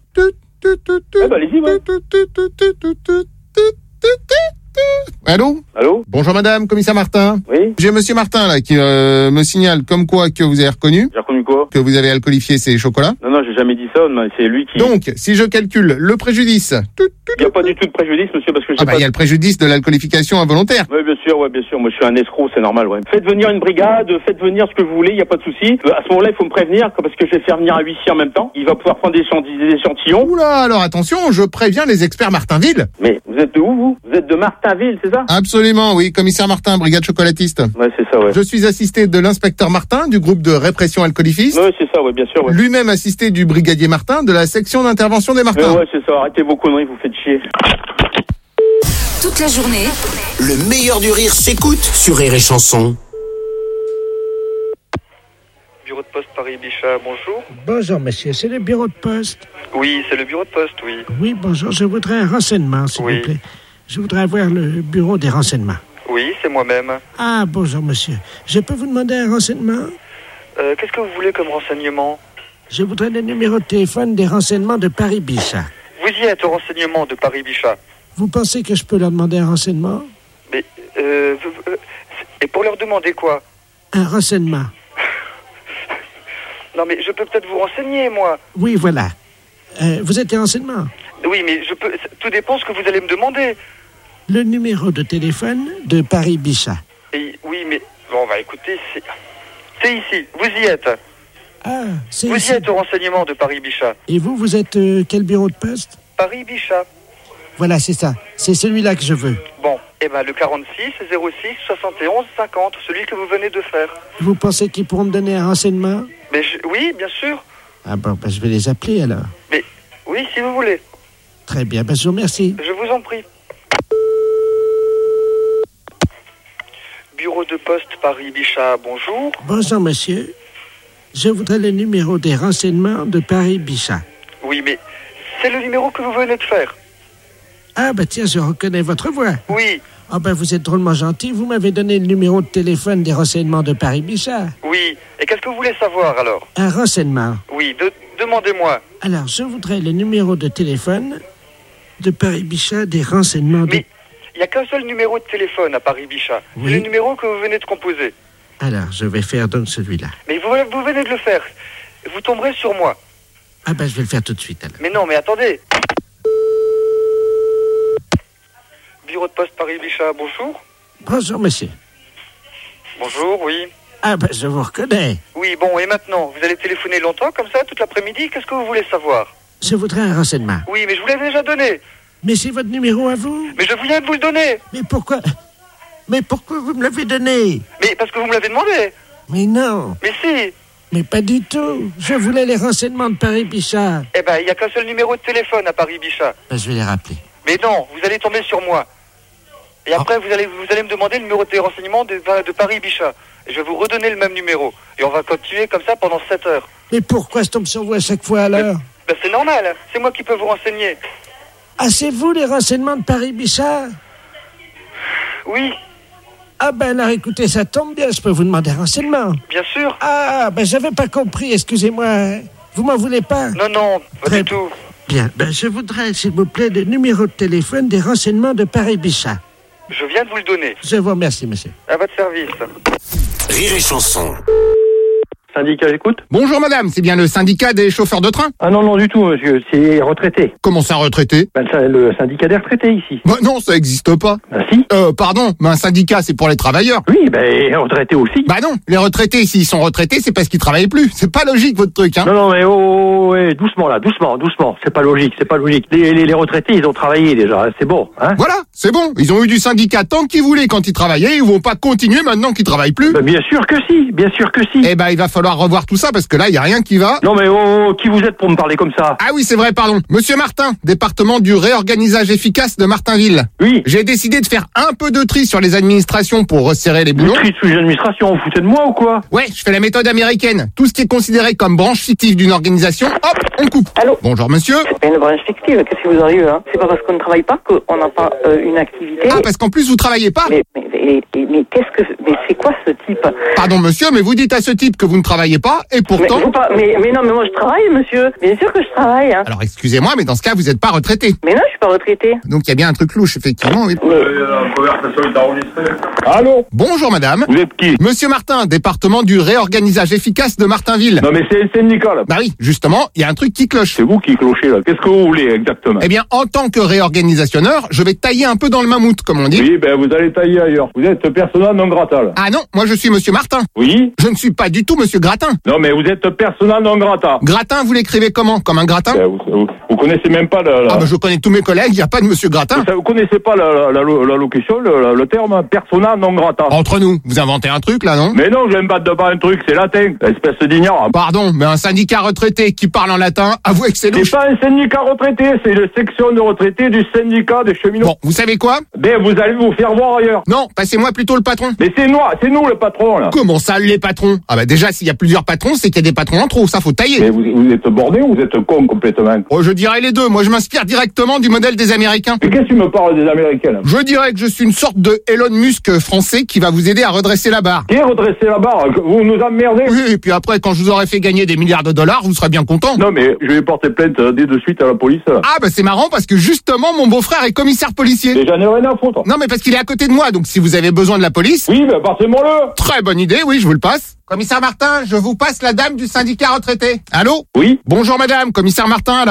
N: Ouais, bah allez-y, ouais.
D: Allô?
N: Allô?
D: Bonjour madame, commissaire Martin.
N: Oui?
D: J'ai monsieur Martin là qui me signale comme quoi que vous avez reconnu.
N: J'ai reconnu quoi?
D: Que vous avez alcoolifié ces chocolats.
N: Non, j'ai jamais dit ça, c'est lui qui...
D: Donc, si je calcule le préjudice...
N: Il n'y a pas du tout de préjudice, monsieur, parce que j'ai
D: il y a le préjudice de l'alcoolification involontaire.
N: Oui, bien sûr, moi je suis un escroc, c'est normal, ouais. Faites venir une brigade, faites venir ce que vous voulez, il n'y a pas de souci. À ce moment-là, il faut me prévenir, parce que je vais faire venir un huissier en même temps. Il va pouvoir prendre des échantillons.
D: Oula, alors attention, je préviens les experts Martinville.
N: Mais vous êtes de où, vous? Vous êtes de Martinville, c'est ça?
D: Absolument, oui, commissaire Martin, brigade chocolatiste.
N: Ouais, c'est ça, ouais.
D: Je suis assisté de l'inspecteur Martin, du groupe de répression alcoolifiste.
N: Ouais, c'est ça, ouais, bien sûr, ouais.
D: Lui-même assisté du brigadier Martin, de la section d'intervention des Martins.
N: Ouais, c'est ça, arrêtez vos conneries, vous faites chier.
C: Toute la journée, le meilleur du rire s'écoute sur Rire et Chanson.
O: Bureau de poste Paris-Bichat, bonjour.
B: Bonjour monsieur, c'est le bureau de poste?
O: Oui, c'est le bureau de poste, oui.
B: Oui, bonjour, je voudrais un renseignement, s'il vous plaît. Je voudrais avoir le bureau des renseignements.
O: Oui, c'est moi-même.
B: Ah, bonjour monsieur. Je peux vous demander un renseignement?
O: Qu'est-ce que vous voulez comme renseignement?
B: Je voudrais le numéro de téléphone des renseignements de Paris-Bichat.
O: Vous y êtes au renseignement de Paris-Bichat.
B: Vous pensez que je peux leur demander un renseignement?
O: Mais, et pour leur demander quoi?
B: Un renseignement.
O: Non, mais je peux peut-être vous renseigner, moi.
B: Oui, voilà. Vous êtes des renseignements?
O: Oui, mais tout dépend ce que vous allez me demander.
B: Le numéro de téléphone de Paris-Bichat.
O: Oui, mais... Bon, bah écoutez, c'est ici. Vous y êtes.
B: Ah, c'est
O: Vous
B: ici.
O: y êtes au renseignement de Paris-Bichat.
B: Et vous êtes quel bureau de poste?
O: Paris-Bichat.
B: Voilà, c'est ça. C'est celui-là que je veux.
O: Bon, eh ben le 46 06 71 50, celui que vous venez de faire.
B: Vous pensez qu'ils pourront me donner un renseignement?
O: Mais oui, bien sûr.
B: Ah bon, ben, je vais les appeler alors.
O: Mais oui, si vous voulez.
B: Très bien, ben, je vous remercie.
O: Je vous en prie. Bureau de poste Paris-Bichat, bonjour.
B: Bonjour, monsieur. Je voudrais le numéro des renseignements de Paris-Bichat.
O: Oui, mais c'est le numéro que vous venez de faire.
B: Ah, ben tiens, je reconnais votre voix.
O: Oui.
B: Ah, ben vous êtes drôlement gentil. Vous m'avez donné le numéro de téléphone des renseignements de Paris-Bichat.
O: Oui. Et qu'est-ce que vous voulez savoir, alors?
B: Un renseignement.
O: Oui, demandez-moi.
B: Alors, je voudrais le numéro de téléphone de Paris-Bichat des renseignements
O: Mais il n'y a qu'un seul numéro de téléphone à Paris-Bichat.
B: Oui.
O: C'est le numéro que vous venez de composer.
B: Alors, je vais faire donc celui-là.
O: Mais vous venez de le faire. Vous tomberez sur moi.
B: Ah ben, je vais le faire tout de suite, alors.
O: Mais non, mais attendez. Bureau de poste Paris-Bichat, bonjour.
B: Bonjour, monsieur.
O: Bonjour, oui.
B: Ah ben, je vous reconnais.
O: Oui, bon, et maintenant, vous allez téléphoner longtemps, comme ça, toute l'après-midi? Qu'est-ce que vous voulez savoir?
B: Je voudrais un renseignement.
O: Oui, mais je vous l'ai déjà donné.
B: Mais c'est votre numéro à vous?
O: Mais je viens de vous le donner.
B: Mais pourquoi vous me l'avez donné?
O: Mais parce que vous me l'avez demandé.
B: Mais non.
O: Mais si.
B: Mais pas du tout. Je voulais les renseignements de Paris-Bichat.
O: Eh ben, il n'y a qu'un seul numéro de téléphone à Paris-Bichat.
B: Ben, je vais les rappeler.
O: Mais non, vous allez tomber sur moi. Et après, vous allez me demander le numéro de renseignements de Paris-Bichat. Et je vais vous redonner le même numéro. Et on va continuer comme ça pendant 7 heures.
B: Mais pourquoi je tombe sur vous à chaque fois, alors?
O: Ben, c'est normal. C'est moi qui peux vous renseigner.
B: Ah, c'est vous, les renseignements de Paris-Bichat?
O: Oui.
B: Ah ben alors, écoutez, ça tombe bien, je peux vous demander un renseignement.
O: Bien sûr.
B: Ah, ben j'avais pas compris, excusez-moi. Vous m'en voulez pas?
O: Non, pas du tout.
B: Bien, ben je voudrais, s'il vous plaît, le numéro de téléphone des renseignements de Paris-Bichat.
O: Je viens de vous le donner.
B: Je vous remercie, monsieur.
O: À votre service.
C: Rire et chanson.
F: Syndicat, j'écoute.
D: Bonjour madame, c'est bien le syndicat des chauffeurs de train?
F: Ah non, du tout, monsieur, c'est retraité.
D: Comment ça, retraité?
F: Ben, c'est le syndicat des retraités, ici.
D: Bah non, ça existe pas.
F: Ben si.
D: Pardon, mais un syndicat, c'est pour les travailleurs.
F: Oui, ben, retraités aussi.
D: Bah non, les retraités, s'ils sont retraités, c'est parce qu'ils travaillent plus. C'est pas logique, votre truc, hein.
F: Non, mais ouais, doucement, là, doucement. C'est pas logique. Les retraités, ils ont travaillé déjà, hein, c'est bon, hein.
D: Voilà, c'est bon. Ils ont eu du syndicat tant qu'ils voulaient quand ils travaillaient, ils vont pas continuer maintenant qu'ils travaillent plus.
F: Ben, bien sûr que si.
D: Eh ben, il va falloir revoir tout ça parce que là, il y a rien qui va.
F: Non, mais qui vous êtes pour me parler comme ça?
D: Ah oui, c'est vrai, pardon. Monsieur Martin, département du réorganisage efficace de Martinville.
F: Oui.
D: J'ai décidé de faire un peu de tri sur les administrations pour resserrer les boulons.
F: Tri sur les administrations, vous foutez de moi ou quoi?
D: Ouais, je fais la méthode américaine. Tout ce qui est considéré comme branche fictive d'une organisation, hop, on coupe.
P: Allô?
D: Bonjour monsieur.
P: C'est pas une branche fictive, qu'est-ce qui vous arrive, hein? C'est pas parce qu'on ne travaille pas qu'on n'a pas une activité.
D: Ah, parce qu'en plus vous travaillez pas?
P: Mais c'est quoi ce type?
D: Pardon monsieur, mais vous dites à ce type que vous ne travaillez pas, et pourtant...
P: Mais non, mais moi je travaille, monsieur. Bien sûr que je travaille, hein.
D: Alors excusez-moi, mais dans ce cas, vous n'êtes pas retraité.
P: Mais non, je suis pas retraité.
D: Donc il y a bien un truc louche, effectivement. Oui.
L: La conversation est enregistrée.
F: Allô?
D: Bonjour madame.
F: Vous êtes qui?
D: Monsieur Martin, département du réorganisage efficace de Martinville.
F: Non, mais c'est le syndicat, là.
D: Bah oui, justement, il y a un truc qui cloche.
F: C'est vous qui clochez, là. Qu'est-ce que vous voulez, exactement?
D: Eh bien, en tant que réorganisationneur, je vais tailler un peu dans le mammouth, comme on dit.
F: Oui, ben, vous allez tailler ailleurs. Vous êtes persona non grata, là.
D: Ah non, moi je suis monsieur Martin.
F: Oui?
D: Je ne suis pas du tout monsieur Gratin.
F: Non, mais vous êtes persona non grata.
D: Gratin, vous l'écrivez comment? Comme un gratin?
F: Ben, vous connaissez même pas la...
D: Ah bah je connais tous mes collègues, il n'y a pas de monsieur Gratin.
F: Vous connaissez pas la locution, le terme persona non grata.
D: Entre nous, vous inventez un truc là, non?
F: Mais non, je m'aime pas un truc, c'est latin, espèce d'ignorant.
D: Pardon, mais un syndicat retraité qui parle en latin, avouez que c'est louche.
F: C'est pas un syndicat retraité, c'est la section de retraités du syndicat des cheminots.
D: Bon, vous savez quoi?
F: Ben, vous allez vous faire voir ailleurs.
D: Non, passez-moi plutôt le patron.
F: Mais c'est nous le patron, là.
D: Comment ça, les patrons? Ah bah déjà, s'il y a plusieurs patrons, c'est qu'il y a des patrons en trop, ça faut tailler.
F: Mais vous êtes borné ou vous êtes con complètement?
D: Oh, je dirais les deux, moi je m'inspire directement du modèle des Américains.
F: Mais qu'est-ce que tu me parles des Américains, là?
D: Je dirais que je suis une sorte de Elon Musk français qui va vous aider à redresser la barre.
F: Qui est redresser la barre? Vous nous emmerdez?
D: Oui, et puis après, quand je vous aurai fait gagner des milliards de dollars, vous serez bien content.
F: Non, mais je vais porter plainte dès de suite à la police, là.
D: Ah bah c'est marrant parce que justement, mon beau-frère est commissaire policier.
F: Et j'en ai rien à foutre.
D: Non, mais parce qu'il est à côté de moi, donc si vous avez besoin de la police...
F: Oui, ben passez-moi-le.
D: Très bonne idée, oui, je vous le passe. Commissaire Martin, je vous passe la dame du syndicat retraité. Allô?
F: Oui.
D: Bonjour madame, commissaire Martin à l'appareil.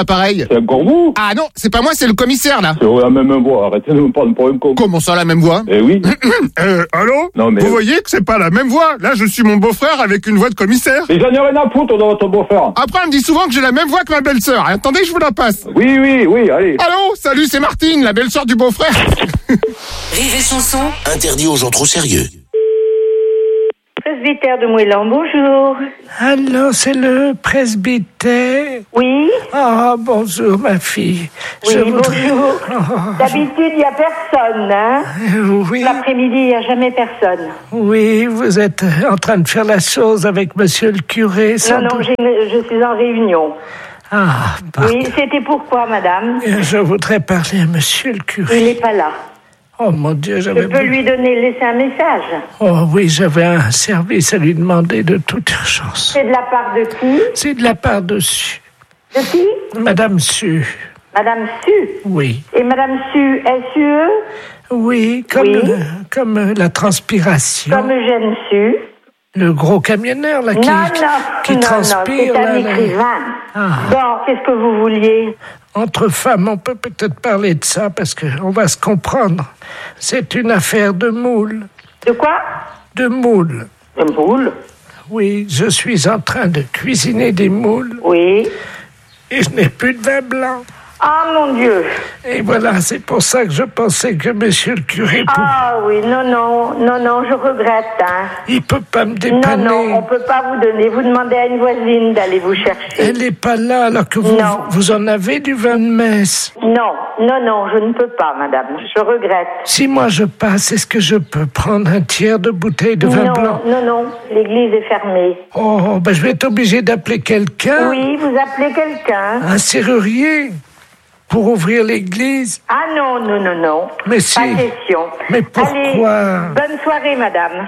D: Marseille.
Q: C'est encore vous?
D: Ah non, c'est pas moi, c'est le commissaire, là.
Q: C'est la même voix, arrêtez de me prendre pour un con.
D: Comment ça, la même voix?
Q: Eh oui.
D: Allô?
Q: Non, mais...
D: Vous voyez que c'est pas la même voix? Là, je suis mon beau-frère avec une voix de commissaire.
Q: Mais j'en ai rien à foutre de votre beau-frère.
D: Après, on me dit souvent que j'ai la même voix que ma belle-sœur. Attendez, je vous la passe.
Q: Oui, allez.
D: Allô? Salut, c'est Martine, la belle-sœur du beau-frère.
C: Rire et chanson, interdit aux gens trop sérieux.
E: Presbytère de Moëlan, bonjour.
B: Allô, c'est le presbytère?
E: Oui.
B: Ah, bonjour, ma fille.
E: Oui, bonjour. D'habitude, il n'y a personne, hein?
B: Oui.
E: L'après-midi, il n'y a jamais personne.
B: Oui, vous êtes en train de faire la chose avec monsieur le curé.
E: Non, je suis en réunion.
B: Ah, pardon.
E: Oui, c'était pourquoi, madame?
B: Je voudrais parler à monsieur le curé.
E: Il n'est pas là.
B: Oh mon Dieu,
E: Je peux lui laisser un message.
B: Oh oui, j'avais un service à lui demander de toute urgence.
E: C'est de la part de qui?
B: C'est de la part de Su.
E: De qui?
B: Madame Su.
E: Madame Su?
B: Oui.
E: Et Madame Su, S-U-E?
B: Oui, comme la transpiration.
E: Comme Eugène Su.
B: Le gros camionneur, là, qui transpire.
E: Non, c'est un écrivain. Bon, qu'est-ce que vous vouliez?
B: Entre femmes, on peut peut-être parler de ça, parce qu'on va se comprendre. C'est une affaire de moule.
E: De quoi?
B: De moules.
E: De moules?
B: Oui, je suis en train de cuisiner des moules.
E: Oui.
B: Et je n'ai plus de vin blanc.
E: Ah, mon Dieu.
B: Et voilà, c'est pour ça que je pensais que monsieur le curé...
E: Ah oui, non, je regrette. Hein.
B: Il peut pas me dépanner.
E: Non, on peut pas vous donner. Vous demandez à une voisine d'aller vous chercher.
B: Elle n'est pas là, alors que vous en avez du vin de messe.
E: Non, je ne peux pas, madame. Je regrette.
B: Si moi je passe, est-ce que je peux prendre un tiers de bouteille de vin blanc?
E: Non, l'église est fermée.
B: Oh, je vais être obligé d'appeler quelqu'un.
E: Oui, vous appelez quelqu'un.
B: Un serrurier pour ouvrir l'église?
E: Ah non.
B: Mais si.
E: Pas question.
B: Mais pourquoi?
E: Allez, bonne soirée, madame.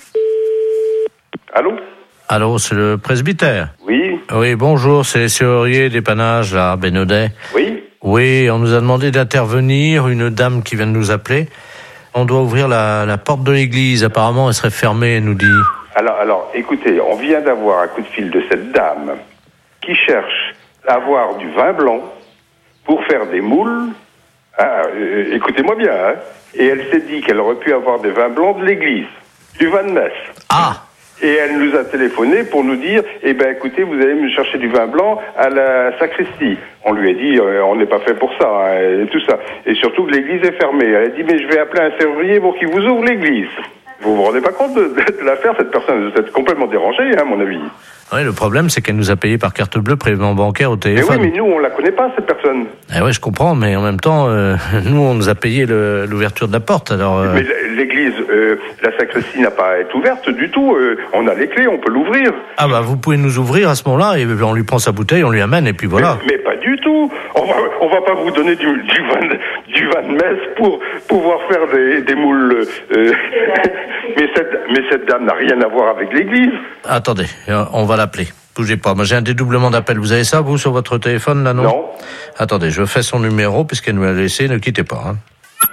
K: Allô, c'est le presbytère?
M: Oui.
K: Oui, bonjour, c'est serrurier dépannage, là, Bénodet.
M: Oui.
K: Oui, on nous a demandé d'intervenir, une dame qui vient de nous appeler. On doit ouvrir la porte de l'église, apparemment elle serait fermée, elle nous dit.
M: Alors, écoutez, on vient d'avoir un coup de fil de cette dame qui cherche à avoir du vin blanc pour faire des moules. Écoutez-moi bien, hein. Et elle s'est dit qu'elle aurait pu avoir des vins blancs de l'église, du vin de messe.
K: Ah.
M: Et elle nous a téléphoné pour nous dire, écoutez, vous allez me chercher du vin blanc à la sacristie. On lui a dit, on n'est pas fait pour ça, hein, et tout ça. Et surtout que l'église est fermée. Elle a dit, mais je vais appeler un serrurier pour qu'il vous ouvre l'église. Vous vous rendez pas compte de l'affaire? Cette personne est complètement dérangée, hein, à mon avis.
K: Oui, le problème, c'est qu'elle nous a payé par carte bleue, prélèvement bancaire au téléphone.
M: Mais oui, mais nous, on la connaît pas, cette personne.
K: Oui, je comprends, mais en même temps, nous, on nous a payé l'ouverture de la porte, alors...
M: Mais l'église, la sacristie n'a pas à être ouverte du tout. On a les clés, on peut l'ouvrir.
K: Ah vous pouvez nous ouvrir à ce moment-là, et on lui prend sa bouteille, on lui amène, et puis voilà.
M: Mais pas du tout. On va pas vous donner du vin de messe pour pouvoir faire des moules. Mais cette dame n'a rien à voir avec l'église.
K: Attendez, on va l'appeler. Bougez pas. Moi, j'ai un dédoublement d'appel. Vous avez ça, vous, sur votre téléphone, là, non?
M: Non.
K: Attendez, je fais son numéro, puisqu'elle nous l'a laissé. Ne quittez pas, hein.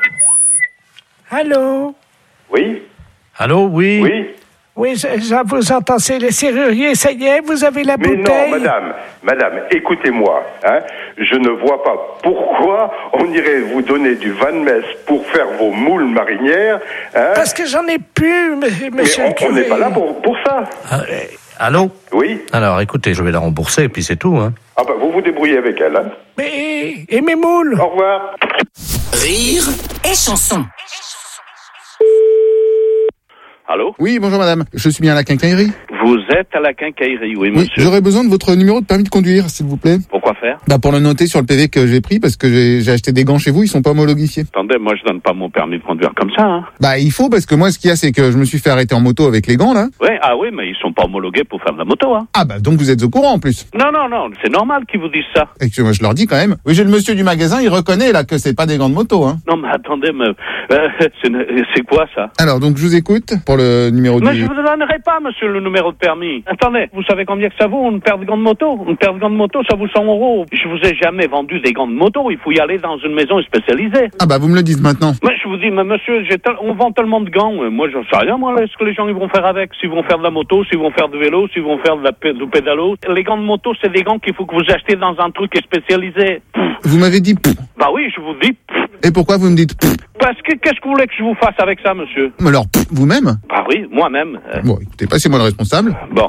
B: Allô?
M: Oui.
K: Allô, oui?
M: Oui.
B: Oui, je vous entends, c'est les serruriers, ça y est, vous avez la bouteille?
M: Mais non, madame, écoutez-moi, hein, je ne vois pas pourquoi on irait vous donner du vin de messe pour faire vos moules marinières, hein.
B: Parce que j'en ai plus, monsieur le curé.
M: On n'est pas là pour ça.
K: Allô?
M: Oui.
K: Alors, écoutez, je vais la rembourser, et puis c'est tout, hein.
M: Vous vous débrouillez avec elle, hein.
B: Et mes moules?
M: Au revoir.
C: Rire
R: et chanson.
D: Allô? Oui, bonjour madame. Je suis bien à la quincaillerie.
S: Vous êtes à la quincaillerie, oui, monsieur.
D: Oui, j'aurais besoin de votre numéro de permis de conduire, s'il vous plaît.
S: Pourquoi faire?
D: Pour le noter sur le PV que j'ai pris, parce que j'ai acheté des gants chez vous, ils sont pas homologifiés.
S: Attendez, moi je donne pas mon permis de conduire comme ça, hein.
D: Il faut, parce que moi, ce qu'il y a, c'est que je me suis fait arrêter en moto avec les gants, là.
S: Oui, mais ils sont pas homologués pour faire de la moto, hein.
D: Donc vous êtes au courant, en plus.
S: Non, c'est normal qu'ils vous disent ça.
D: Et que moi, je leur dis quand même. Oui, j'ai le monsieur du magasin, il reconnaît, là, que c'est pas des gants de moto, hein.
S: Non, mais attendez, c'est quoi, ça?
D: Alors, donc, je vous écoute pour le numéro
S: Mais je vous donnerai pas, monsieur, le numéro de permis. Attendez, vous savez combien que ça vaut une paire de gants de moto? Une paire de gants de moto, ça vaut 100 €. Je vous ai jamais vendu des gants de moto. Il faut y aller dans une maison spécialisée.
D: Ah bah vous me le dites maintenant.
S: Mais je vous dis, mais monsieur, on vend tellement de gants. Moi, j'en sais rien, moi, ce que les gens ils vont faire avec. S'ils vont faire de la moto, s'ils vont faire du vélo, s'ils vont faire du pédalo. Les gants de moto, c'est des gants qu'il faut que vous achetez dans un truc spécialisé.
D: Vous m'avez dit pff.
S: Bah oui, je vous dis.
D: Et pourquoi vous me dites pff?
S: Parce que qu'est-ce que vous voulez que je vous fasse avec ça, monsieur?
D: Alors, vous-même?
S: Bah oui, moi-même.
D: Bon, écoutez, passez-moi le responsable.
S: Bon.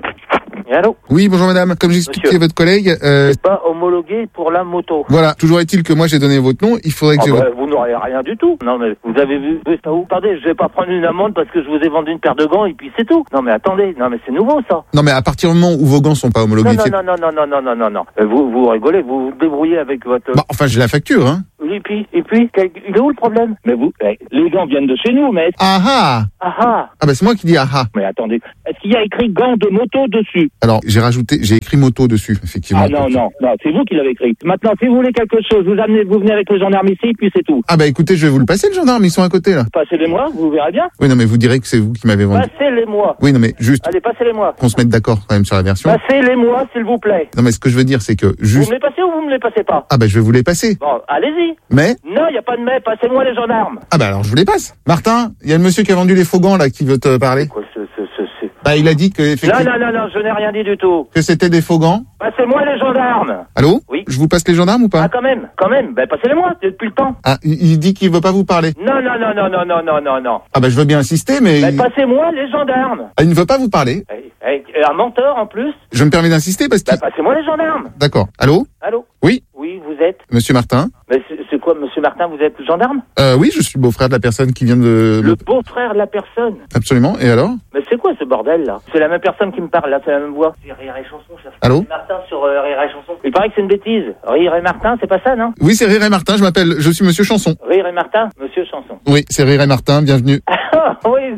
F: Allô?
D: Oui, bonjour madame. Comme j'expliquais à votre collègue...
F: C'est pas homologué pour la moto.
D: Voilà, toujours est-il que moi j'ai donné votre nom, il faudrait que
F: vous n'aurez rien du tout. Non mais vous avez vu ça où? Attendez, je vais pas prendre une amende parce que je vous ai vendu une paire de gants et puis c'est tout. Non mais attendez, non mais c'est nouveau ça.
D: Non mais à partir du moment où vos gants sont pas homologués...
F: Non. Vous rigolez, vous vous débrouillez avec votre...
D: Bah, enfin j'ai la facture, hein.
F: Et puis, il est où le problème? Mais vous, les gants viennent de chez nous, mais...
D: Ah bah c'est moi qui dis
F: Mais attendez, est-ce qu'il y a écrit gants de moto dessus?
D: Alors, j'ai écrit moto dessus, effectivement.
F: Ah non, c'est vous qui l'avez écrit. Maintenant, si vous voulez quelque chose, vous venez avec le gendarme ici, puis c'est tout.
D: Ah bah écoutez, je vais vous le passer, le gendarme, ils sont à côté, là.
F: Passez-les-moi, vous verrez bien.
D: Oui, non mais vous direz que c'est vous qui m'avez vendu.
F: Passez-les-moi.
D: Oui, non mais juste...
F: Allez, passez-les-moi.
D: Qu'on se mette d'accord quand même sur la version.
F: Passez-les-moi, s'il vous plaît.
D: Non mais ce que je veux dire, c'est que juste...
F: Vous me les passez ou vous me les passez pas?
D: Ah bah je vais vous les passer.
F: Bon, allez-y.
D: Mais...
F: Non, il n'y a pas de mais, passez-moi les gendarmes.
D: Ah bah alors je vous les passe. Martin, il y a le monsieur qui a vendu les faux gants là qui veut te parler.
F: Quoi,
D: Bah il a dit que effectivement...
F: Non, je n'ai rien dit du tout.
D: Que c'était des faux gants.
F: Passez-moi les gendarmes.
D: Allô?
F: Oui.
D: Je vous passe les gendarmes ou pas?
F: Ah quand même. Ben passez-les-moi, depuis le temps.
D: Ah, il dit qu'il veut pas vous parler.
F: Non.
D: Ah bah je veux bien insister mais...
F: Passez-moi les gendarmes.
D: Ah, il ne veut pas vous parler.
F: Un menteur en plus.
D: Je me permets d'insister parce que...
F: passez-moi les gendarmes.
D: D'accord. Allô? Oui?
F: Oui, vous êtes?
D: Monsieur Martin?
F: Mais c'est quoi, monsieur Martin, vous êtes gendarme?
D: Oui, je suis le beau-frère de la personne qui vient de...
F: Le beau-frère de la personne?
D: Absolument, et alors?
F: Mais c'est quoi ce bordel là? C'est la même personne qui me parle là, c'est la même voix. C'est Rire et Chanson, ça.
D: Allô?
F: Martin sur Rire et Chanson. Il paraît que c'est une bêtise. Rire et Martin, c'est pas ça, non?
D: Oui, c'est Rire et Martin, je suis monsieur Chanson.
F: Rire et Martin, monsieur Chanson.
D: Oui, c'est Rire et Martin, bienvenue.
F: Oui.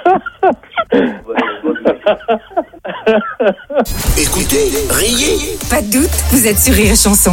C: Écoutez, riez.
R: Pas de doute, vous êtes sur Rire et Chanson.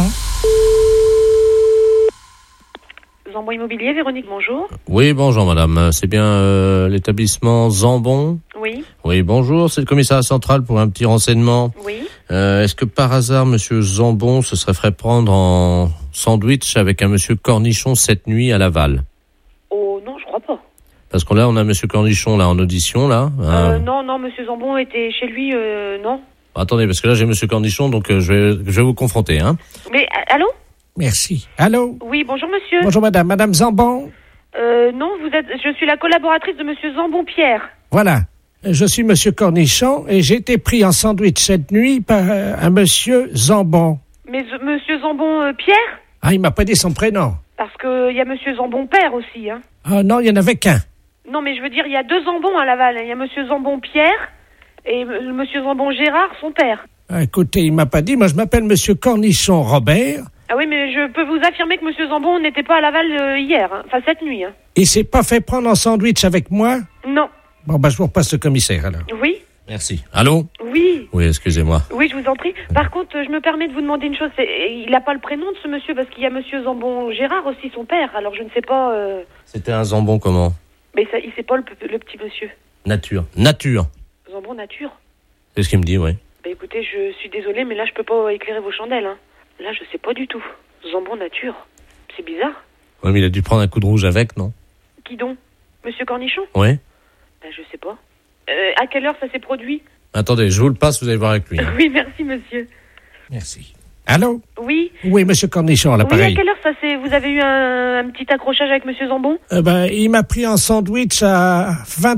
J: Zambon Immobilier, Véronique, bonjour.
K: Oui, bonjour madame. C'est bien l'établissement Zambon?
J: Oui.
K: Oui, bonjour. C'est le commissariat central pour un petit renseignement.
J: Oui.
K: Est-ce que par hasard, monsieur Zambon se serait fait prendre en sandwich avec un monsieur Cornichon cette nuit à Laval?
J: Oh non, je crois pas.
K: Parce qu'on a monsieur Cornichon là en audition là.
J: Non, monsieur Zambon était chez lui, non.
K: Attendez, parce que là j'ai monsieur Cornichon, donc je vais vous confronter, hein.
J: Mais allô?
B: Merci. Allô?
J: Oui, bonjour monsieur.
B: Bonjour madame. Madame Zambon?
J: Non, je suis la collaboratrice de monsieur Zambon Pierre.
B: Voilà. Je suis monsieur Cornichon et j'ai été pris en sandwich cette nuit par un monsieur Zambon.
J: Mais monsieur Zambon Pierre?
B: Ah, il m'a pas dit son prénom.
J: Parce que il y a monsieur Zambon Père aussi, hein.
B: Ah non, il y en avait qu'un.
J: Non, mais je veux dire, il y a deux Zambons à Laval. Il y a monsieur Zambon Pierre et monsieur Zambon Gérard, son père.
B: Ah, écoutez, il m'a pas dit. Moi, je m'appelle monsieur Cornichon Robert.
J: Ah oui, mais je peux vous affirmer que monsieur Zambon n'était pas à Laval hier, hein. Enfin cette nuit. Hein.
B: Il s'est pas fait prendre en sandwich avec moi?
J: Non.
B: Bon, je vous repasse le commissaire, alors.
J: Oui.
K: Merci. Allô?
J: Oui.
K: Oui, excusez-moi.
J: Oui, je vous en prie. Par contre, je me permets de vous demander une chose. Il n'a pas le prénom de ce monsieur, parce qu'il y a monsieur Zambon Gérard aussi, son père. Alors je ne sais pas...
K: C'était un Zambon comment?
J: Mais ça, il sait pas le petit monsieur.
K: Nature.
J: Zambon Nature.
K: C'est ce qu'il me dit, oui.
J: Bah écoutez, je suis désolée, mais là, je peux pas éclairer vos chandelles, hein. Là, je sais pas du tout. Zambon Nature. C'est bizarre.
K: Oui, mais il a dû prendre un coup de rouge avec, non?
J: Qui donc? Monsieur Cornichon?
K: Oui.
J: Ben, je sais pas. À quelle heure ça s'est produit?
K: Attendez, je vous le passe, vous allez voir avec lui. Hein.
J: Oui, merci, monsieur.
B: Merci. Allô?
J: Oui.
B: Oui, monsieur Cornichon, à l'appareil.
J: Oui, à quelle heure ça s'est... Vous avez eu un petit accrochage avec monsieur Zambon?
B: Il m'a pris en sandwich à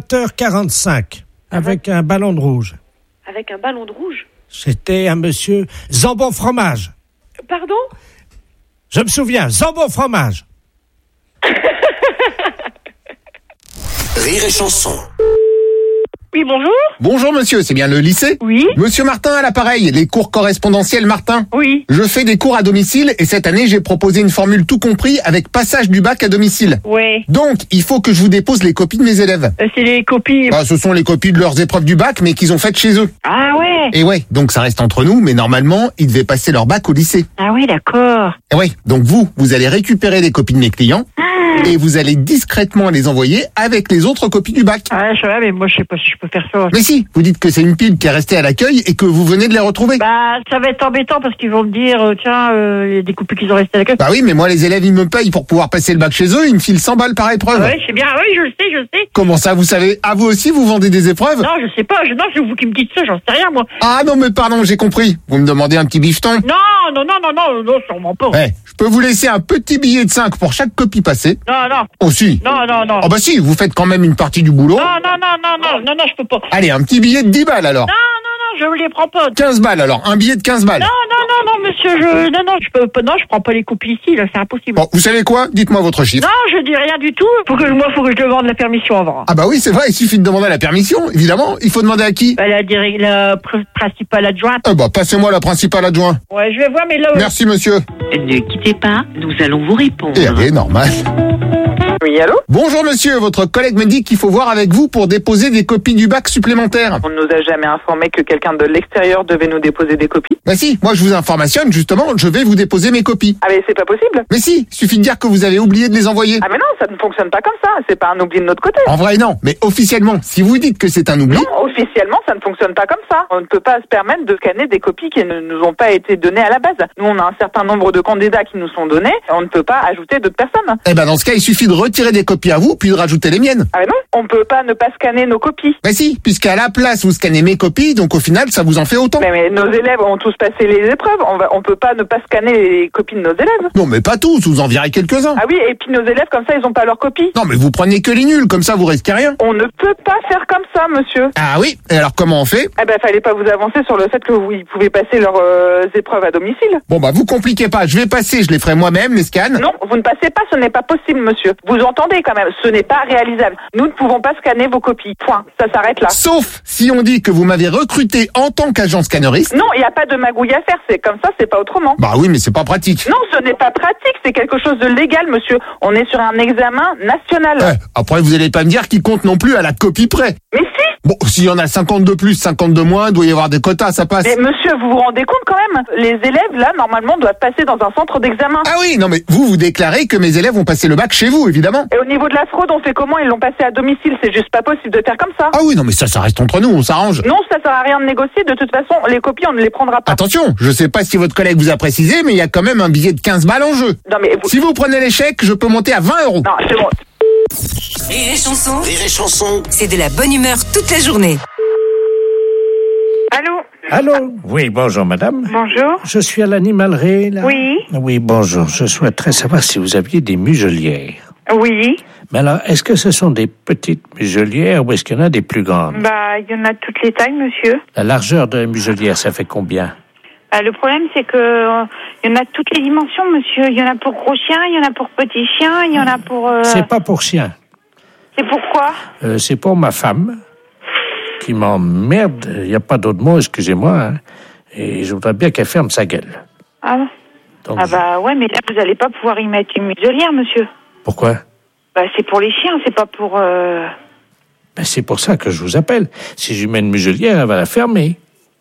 B: 20h45 avec un ballon de rouge.
J: Avec un ballon de rouge?
B: C'était un monsieur Zambon Fromage.
J: Pardon?
B: Je me souviens, Zambon Fromage.
C: Rire et Chanson.
A: Oui, bonjour.
D: Bonjour monsieur, c'est bien le lycée?
A: Oui.
D: Monsieur Martin à l'appareil, les cours correspondentiels Martin.
A: Oui.
D: Je fais des cours à domicile et cette année j'ai proposé une formule tout compris avec passage du bac à domicile.
A: Ouais.
D: Donc, il faut que je vous dépose les copies de mes élèves.
A: C'est les copies...
D: Ce sont les copies de leurs épreuves du bac mais qu'ils ont faites chez eux.
A: Ah ouais.
D: Et ouais, donc ça reste entre nous, mais normalement, ils devaient passer leur bac au lycée.
A: Ah oui, d'accord.
D: Et ouais, donc vous allez récupérer les copies de mes clients.
A: Ah,
D: et vous allez discrètement les envoyer avec les autres copies du bac.
H: Ah, je sais, mais moi, je sais pas si je peux faire ça.
D: Mais si, vous dites que c'est une pile qui est restée à l'accueil et que vous venez de les retrouver.
H: Bah, ça va être embêtant parce qu'ils vont me dire, tiens, il y a des copies qui sont restées à l'accueil.
D: Bah oui, mais moi, les élèves, ils me payent pour pouvoir passer le bac chez eux, ils me filent 100 balles par épreuve.
H: Ouais, c'est bien, oui, je le sais.
D: Comment ça, vous savez? Ah, vous aussi, vous vendez des épreuves?
H: Non, je sais pas, non, c'est vous qui me dites ça, j'en sais rien, moi.
D: Ah non, mais pardon, j'ai compris. Vous me demandez un petit bifton?
H: Non, sûrement pas.
D: Ouais, je peux vous laisser un petit billet de 5 pour chaque copie passée.
H: Non.
D: Oh si.
H: Non.
D: Oh bah si, vous faites quand même une partie du boulot.
H: Non, je peux pas.
D: Allez, un petit billet de 10 balles alors.
H: Non, je ne les prends pas.
D: 15 balles alors, un billet de 15 balles.
H: Non, monsieur, je peux pas, non, je prends pas les copies ici, là, c'est impossible.
D: Bon, vous savez quoi? Dites-moi votre chiffre.
H: Non, je dis rien du tout. Faut que je demande la permission avant.
D: Ah bah oui, c'est vrai, il suffit de demander la permission, évidemment. Il faut demander à qui?
H: Bah, la principale adjointe.
D: Ah bah, passez-moi la principale adjointe.
H: Ouais, je vais voir, mais là...
D: Merci, monsieur.
T: Ne quittez pas, nous allons vous répondre.
D: Et allez, normal.
P: Oui, allô?
D: Bonjour monsieur, votre collègue me dit qu'il faut voir avec vous pour déposer des copies du bac supplémentaires.
P: On ne nous a jamais informé que quelqu'un de l'extérieur devait nous déposer des copies.
D: Bah si, moi je vous informationne, justement, je vais vous déposer mes copies.
P: Ah mais c'est pas possible.
D: Mais si, suffit de dire que vous avez oublié de les envoyer.
P: Ah mais non, ça ne fonctionne pas comme ça, c'est pas un oubli de notre côté.
D: En vrai non, mais officiellement, si vous dites que c'est un oubli...
P: Non, officiellement ça ne fonctionne pas comme ça. On ne peut pas se permettre de scanner des copies qui ne nous ont pas été données à la base. Nous on a un certain nombre de candidats qui nous sont donnés, on ne peut pas ajouter d'autres personnes.
D: Eh ben dans ce cas, il suffit de retirer des copies à vous, puis de rajouter les miennes.
P: Ah mais non, on peut pas ne pas scanner nos copies.
D: Mais si, puisqu'à la place vous scannez mes copies, donc au final ça vous en fait autant.
P: Mais nos élèves ont tous passé les épreuves, on peut pas ne pas scanner les copies de nos élèves.
D: Non mais pas tous, vous en virez quelques-uns.
P: Ah oui, et puis nos élèves comme ça ils ont pas leurs copies.
D: Non mais vous prenez que les nuls, comme ça vous risquez rien.
P: On ne peut pas faire comme ça, monsieur.
D: Ah oui, et alors comment on fait?
P: Eh ben fallait pas vous avancer sur le fait que vous pouvez passer leurs épreuves à domicile.
D: Bon bah vous compliquez pas, je vais passer, je les ferai moi-même, les scans.
P: Non, vous ne passez pas, ce n'est pas possible, monsieur. Vous entendez quand même, ce n'est pas réalisable. Nous ne pouvons pas scanner vos copies. Point. Ça s'arrête là.
D: Sauf si on dit que vous m'avez recruté en tant qu'agent scanneriste.
P: Non, il n'y a pas de magouille à faire. C'est comme ça, c'est pas autrement.
D: Bah oui, mais c'est pas pratique.
P: Non, ce n'est pas pratique. C'est quelque chose de légal, monsieur. On est sur un examen national.
D: Après, vous allez pas me dire qu'il compte non plus à la copie près.
P: Mais si.
D: Bon, s'il y en a 50 de plus, 50 de moins, il doit y avoir des quotas, ça passe.
P: Mais monsieur, vous vous rendez compte quand même? Les élèves, là, normalement, doivent passer dans un centre d'examen.
D: Ah oui, non mais vous déclarez que mes élèves ont passé le bac chez vous, évidemment.
P: Et au niveau de la fraude, on fait comment? Ils l'ont passé à domicile. C'est juste pas possible de faire comme ça.
D: Ah oui, non mais ça reste entre nous, on s'arrange.
P: Non, ça sert à rien de négocier. De toute façon, les copies, on ne les prendra pas.
D: Attention, je sais pas si votre collègue vous a précisé, mais il y a quand même un billet de 15 balles en jeu.
P: Non mais
D: si vous prenez l'échec, je peux monter à 20 €.
P: Non, c'est bon.
R: Rire et chanson.
C: Rire et chanson.
R: C'est de la bonne humeur toute la journée.
B: Allô? Oui, bonjour madame.
J: Bonjour.
B: Je suis à l'animalerie, là.
J: Oui.
B: Oui, bonjour. Je souhaiterais savoir si vous aviez des muselières.
J: Oui.
B: Mais alors, est-ce que ce sont des petites muselières ou est-ce qu'il y en a des plus grandes?
J: Bah, il y en a de toutes les tailles, monsieur.
B: La largeur de la muselière, ça fait combien?
J: Le problème, c'est que il y en a de toutes les dimensions, monsieur. Il y en a pour gros chiens, il y en a pour petits chiens, il y en a pour...
B: C'est pas pour chien.
J: C'est pourquoi?
B: C'est pour ma femme qui m'emmerde. Il n'y a pas d'autre mot, excusez-moi. Hein. Et je voudrais bien qu'elle ferme sa gueule.
J: Ah,
B: donc,
J: bah ouais, mais là, vous n'allez pas pouvoir y mettre une muselière, monsieur.
B: Pourquoi?
J: Bah, c'est pour les chiens, c'est pas pour...
B: Ben, c'est pour ça que je vous appelle. Si je lui mets une muselière, elle va la fermer.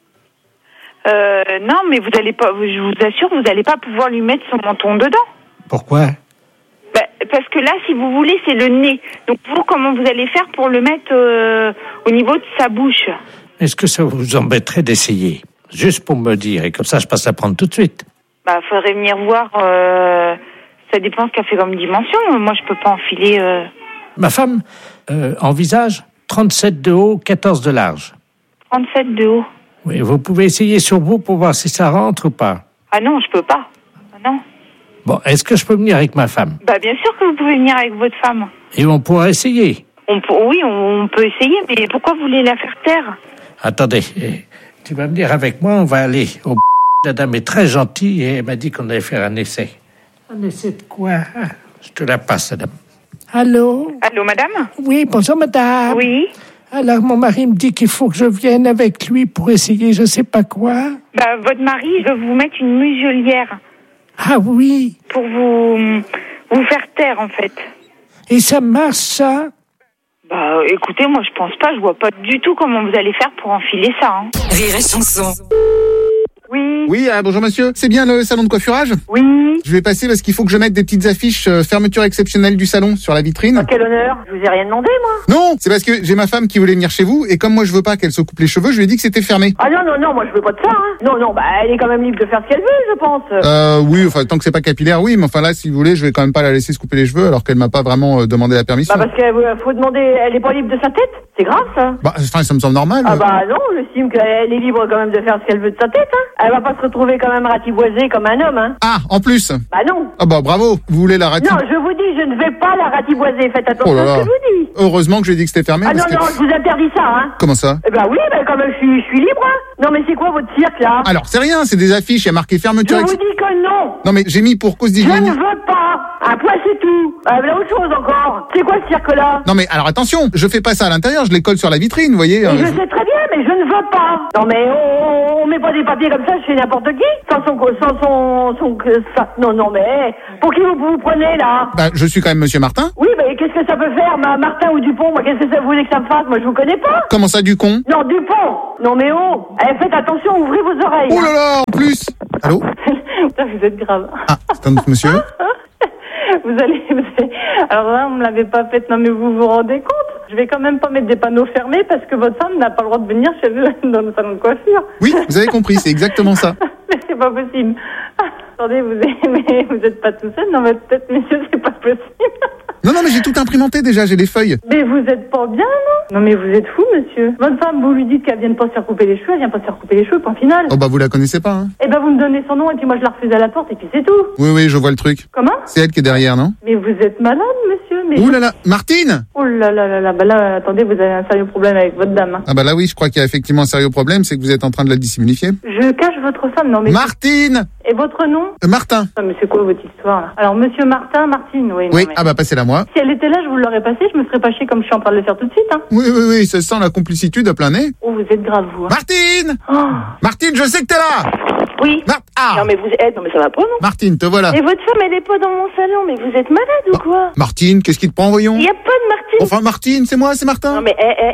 J: Non, mais vous allez pas... Je vous assure, vous n'allez pas pouvoir lui mettre son menton dedans.
B: Pourquoi?
J: Bah, parce que là, si vous voulez, c'est le nez. Donc, vous, comment vous allez faire pour le mettre au niveau de sa bouche?
B: Est-ce que ça vous embêterait d'essayer? Juste pour me dire, et comme ça, je passe la prendre tout de suite.
J: Bah, faudrait venir voir... Ça dépend ce qu'elle fait comme dimension. Moi, je peux pas enfiler...
B: Ma femme envisage 37 de haut, 14 de large.
J: 37 de haut.
B: Oui, vous pouvez essayer sur vous pour voir si ça rentre ou pas.
J: Ah non, je peux pas. Ah non.
B: Bon, est-ce que je peux venir avec ma femme?
J: Bah, bien sûr que vous pouvez venir avec votre femme.
B: Et on pourra essayer?
J: Oui, on peut essayer, mais pourquoi vous voulez la faire taire?
B: Attendez, tu vas venir avec moi, on va aller au... La dame est très gentille et elle m'a dit qu'on allait faire un essai. Un essai de quoi? Je te la passe, madame. Allô?
J: Allô, madame?
B: Oui, bonjour, madame.
J: Oui.
B: Alors, mon mari me dit qu'il faut que je vienne avec lui pour essayer je sais pas quoi.
J: Bah, votre mari veut vous mettre une muselière.
B: Ah oui?
J: Pour vous faire taire, en fait.
B: Et ça marche, ça?
J: Bah, écoutez, moi, je pense pas. Je vois pas du tout comment vous allez faire pour enfiler ça. Hein.
R: Rire et chanson.
J: Oui.
D: Oui, bonjour monsieur. C'est bien le salon de coiffurage?
H: Oui.
D: Je vais passer parce qu'il faut que je mette des petites affiches fermeture exceptionnelle du salon sur la vitrine.
H: À quel honneur? Je vous ai rien demandé, moi.
D: Non, c'est parce que j'ai ma femme qui voulait venir chez vous et comme moi je veux pas qu'elle se coupe les cheveux, je lui ai dit que c'était fermé.
H: Ah non, moi je veux pas de ça, hein. Non, bah elle est quand même libre de faire ce qu'elle veut, je pense.
D: Oui, enfin tant que c'est pas capillaire, oui, mais enfin là, si vous voulez, je vais quand même pas la laisser se couper les cheveux alors qu'elle m'a pas vraiment demandé la permission.
H: Bah parce qu'elle faut demander, elle est pas libre de sa tête. C'est grave, ça.
D: Bah, enfin, ça me semble normal.
H: Ah bah non, j'estime qu'elle est libre quand même de faire ce qu'elle veut de sa tête, hein. Elle va pas se retrouver quand même ratiboisée comme un homme, hein.
D: Ah, en plus.
H: Bah non.
D: Ah bah bravo, vous voulez la ratiboiser?
H: Non, je vous dis, je ne vais pas la ratiboiser. Faites attention à ce que je vous dis.
D: Heureusement que j'ai dit que c'était fermé.
H: Ah non, je vous interdis ça, hein.
D: Comment ça?
H: Eh ben oui, quand même, je suis libre, hein. Non mais c'est quoi votre cirque, là?
D: Alors, c'est rien, c'est des affiches, il y a marqué fermeture.
H: Je vous dis que non.
D: Non mais j'ai mis pour cause d'hygiène.
H: Je ne veux pas. Un point, c'est tout. Là, autre chose encore. C'est quoi ce cirque-là?
D: Non mais alors attention, je fais pas ça à l'intérieur, je les colle sur la vitrine, vous voyez.
H: Je sais très bien, mais je ne veux pas. Non mais on met pas des papiers comme ça chez n'importe qui, sans non mais pour qui vous prenez là?
D: Bah je suis quand même Monsieur Martin.
H: Oui, mais qu'est-ce que ça peut faire, Martin ou Dupont? Moi, qu'est-ce que ça voulait que ça me fasse? Moi, je vous connais pas.
D: Comment ça, Ducon?
H: Non, Dupont. Non mais faites attention, ouvrez vos oreilles.
D: Oh là là, en plus. Allô?
H: Putain, vous êtes grave.
D: Ah, c'est un autre monsieur.
H: Vous allez... Alors là, on me l'avait pas fait. Non mais vous vous rendez compte? Je vais quand même pas mettre des panneaux fermés parce que votre femme n'a pas le droit de venir chez vous dans le salon de coiffure.
D: Oui, vous avez compris, c'est exactement ça.
H: Mais c'est pas possible. Attendez, vous êtes pas tout seul dans votre tête, messieurs, c'est pas possible.
D: Non, mais j'ai tout imprimanté déjà, j'ai les feuilles.
H: Mais vous êtes pas bien, non? Non, mais vous êtes fou, monsieur. Votre femme, vous lui dites qu'elle vienne pas se faire couper les cheveux, elle vient pas se faire couper les cheveux, point final.
D: Oh bah vous la connaissez pas, hein?
H: Eh ben vous me donnez son nom et puis moi je la refuse à la porte et puis c'est tout.
D: Oui, je vois le truc.
H: Comment?
D: C'est elle qui est derrière, non?
H: Mais vous êtes malade, monsieur, mais...
D: Ouh là là, Martine!
H: Oh là là, bah là, attendez, vous avez un sérieux problème avec votre dame, hein.
D: Ah bah là oui, je crois qu'il y a effectivement un sérieux problème, c'est que vous êtes en train de la dissimulifier.
H: Je cache votre femme, non mais...
D: Martine!
H: Et votre nom?
D: Martin.
H: Non mais c'est quoi votre histoire, là? Alors, monsieur Martine, oui.
D: Oui, ah bah passez-la moi.
H: Si elle était là, je vous l'aurais passé, je me serais pas chier comme je suis en train de le faire tout de suite, hein.
D: Oui, ça sent la complicitude à plein nez.
H: Oh, vous êtes grave, vous. Hein.
D: Martine!
H: Oh.
D: Martine, je sais que t'es là!
H: Oui. Non mais ça va pas, non?
D: Martine, te voilà.
H: Et votre femme, elle est pas dans mon salon, mais vous êtes malade ou quoi?
D: Martine, qu'est-ce qui te prend, voyons?
H: Il y a pas de Martine.
D: Enfin, Martine, c'est moi, c'est Martin.
H: Non mais,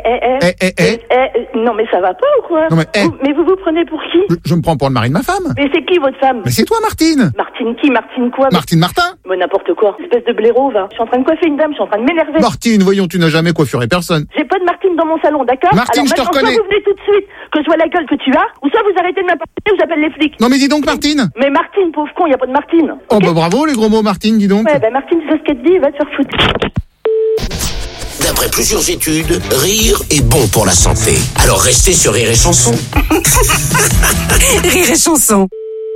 H: non mais ça va pas ou quoi?
D: Non mais,
H: vous vous prenez pour qui?
D: Je me prends pour le mari de ma femme.
H: Mais c'est qui votre femme?
D: Mais c'est toi, Martine.
H: Martine qui? Martine quoi?
D: Martine Martin.
H: Mais n'importe quoi. Espèce de blaireau, va. Je suis en train de coiffer une dame, je suis en train de m'énerver.
D: Martine, voyons, tu n'as jamais coiffuré personne.
H: J'ai pas de Martine dans mon salon, d'accord?
D: Martine, je te reconnais.
H: Soit vous venez tout de suite, que je vois la gueule que tu as, ou soit vous arrêtez de m'appeler ou j'appelle les flics.
D: Non mais dis donc, Martine.
H: Mais Martine, pauvre con, y a pas de Martine.
D: Oh bah bravo, les gros mots, Martine, dis donc.
H: Ouais, bah Martine, c'est ce qu'elle te dit, va te faire foutre.
C: D'après plusieurs études, rire est bon pour la santé. Alors restez sur Rire et Chanson.
R: Rire et Chanson.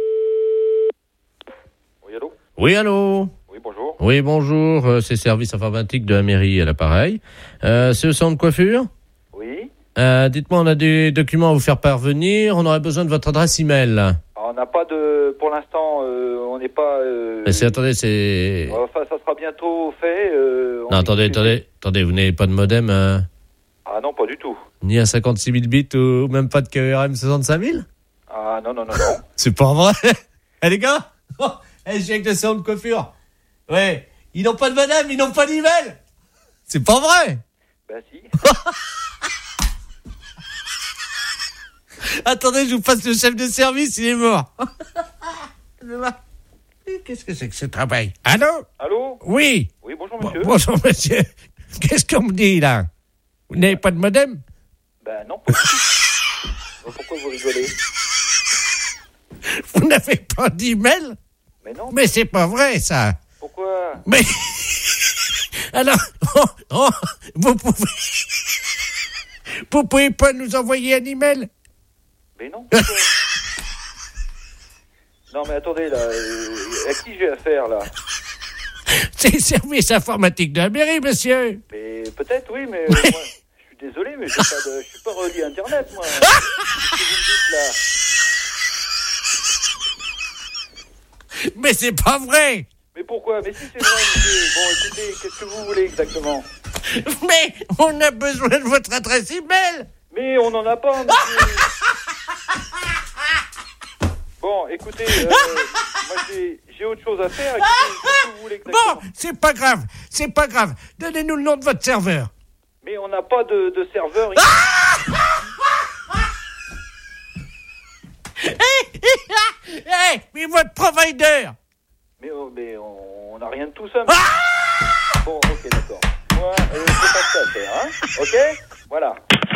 K: Oui, allô?
O: Oui, bonjour.
K: Oui, bonjour, c'est service informatique de la mairie à l'appareil. C'est le salon de coiffure?
O: Oui.
K: Dites-moi, on a des documents à vous faire parvenir, on aurait besoin de votre adresse email.
O: On n'a pas de... Pour l'instant, on n'est pas...
K: Attendez, c'est...
O: Enfin, ça sera bientôt fait.
K: Non, attendez, vous n'avez pas de modem
O: Ah non, pas du tout.
K: Ni à 56 000 bits ou même pas de KRM 65 000?
O: Ah non.
K: C'est pas vrai. Les gars, je viens avec le salon de coiffure. Ouais, ils n'ont pas de modem, ils n'ont pas d'email. C'est pas vrai.
O: Ben si.
K: Attendez, je vous passe le chef de service, il est mort. Qu'est-ce que c'est que ce travail?
O: Allô?
K: Oui.
O: Oui, bonjour monsieur.
K: Bonjour monsieur. Qu'est-ce qu'on me dit là? Vous n'avez pas de modem?
O: Ben non, pas du tout. Pourquoi vous rigolez?
K: Vous n'avez pas d'email?
O: Mais non.
K: Mais c'est pas vrai ça.
O: Pourquoi?
K: Mais... Alors, vous pouvez pas nous envoyer un email?
O: Mais non. Non mais attendez là, à qui j'ai affaire là?
K: C'est le service informatique de la mairie, monsieur.
O: Mais peut-être oui, mais moi, je suis désolé, mais je suis pas relié à Internet moi. Qu'est-ce que vous me dites là?
K: Mais c'est pas vrai.
O: Mais pourquoi? Mais si c'est vrai, monsieur. Bon écoutez, qu'est-ce que vous voulez exactement?
K: Mais on a besoin de votre adresse email.
O: Mais on n'en a pas, monsieur. Bon, écoutez, moi j'ai autre chose à faire. Écoutez, qu'est-ce que vous voulez exactement?
K: Bon, c'est pas grave. Donnez-nous le nom de votre serveur.
O: Mais on n'a pas de serveur.
K: Ah
B: Hey, mais votre provider.
L: Mais on n'a rien de tout ça. Bon, ok, d'accord. Moi, c'est pas ça à faire, hein. Ok. Voilà.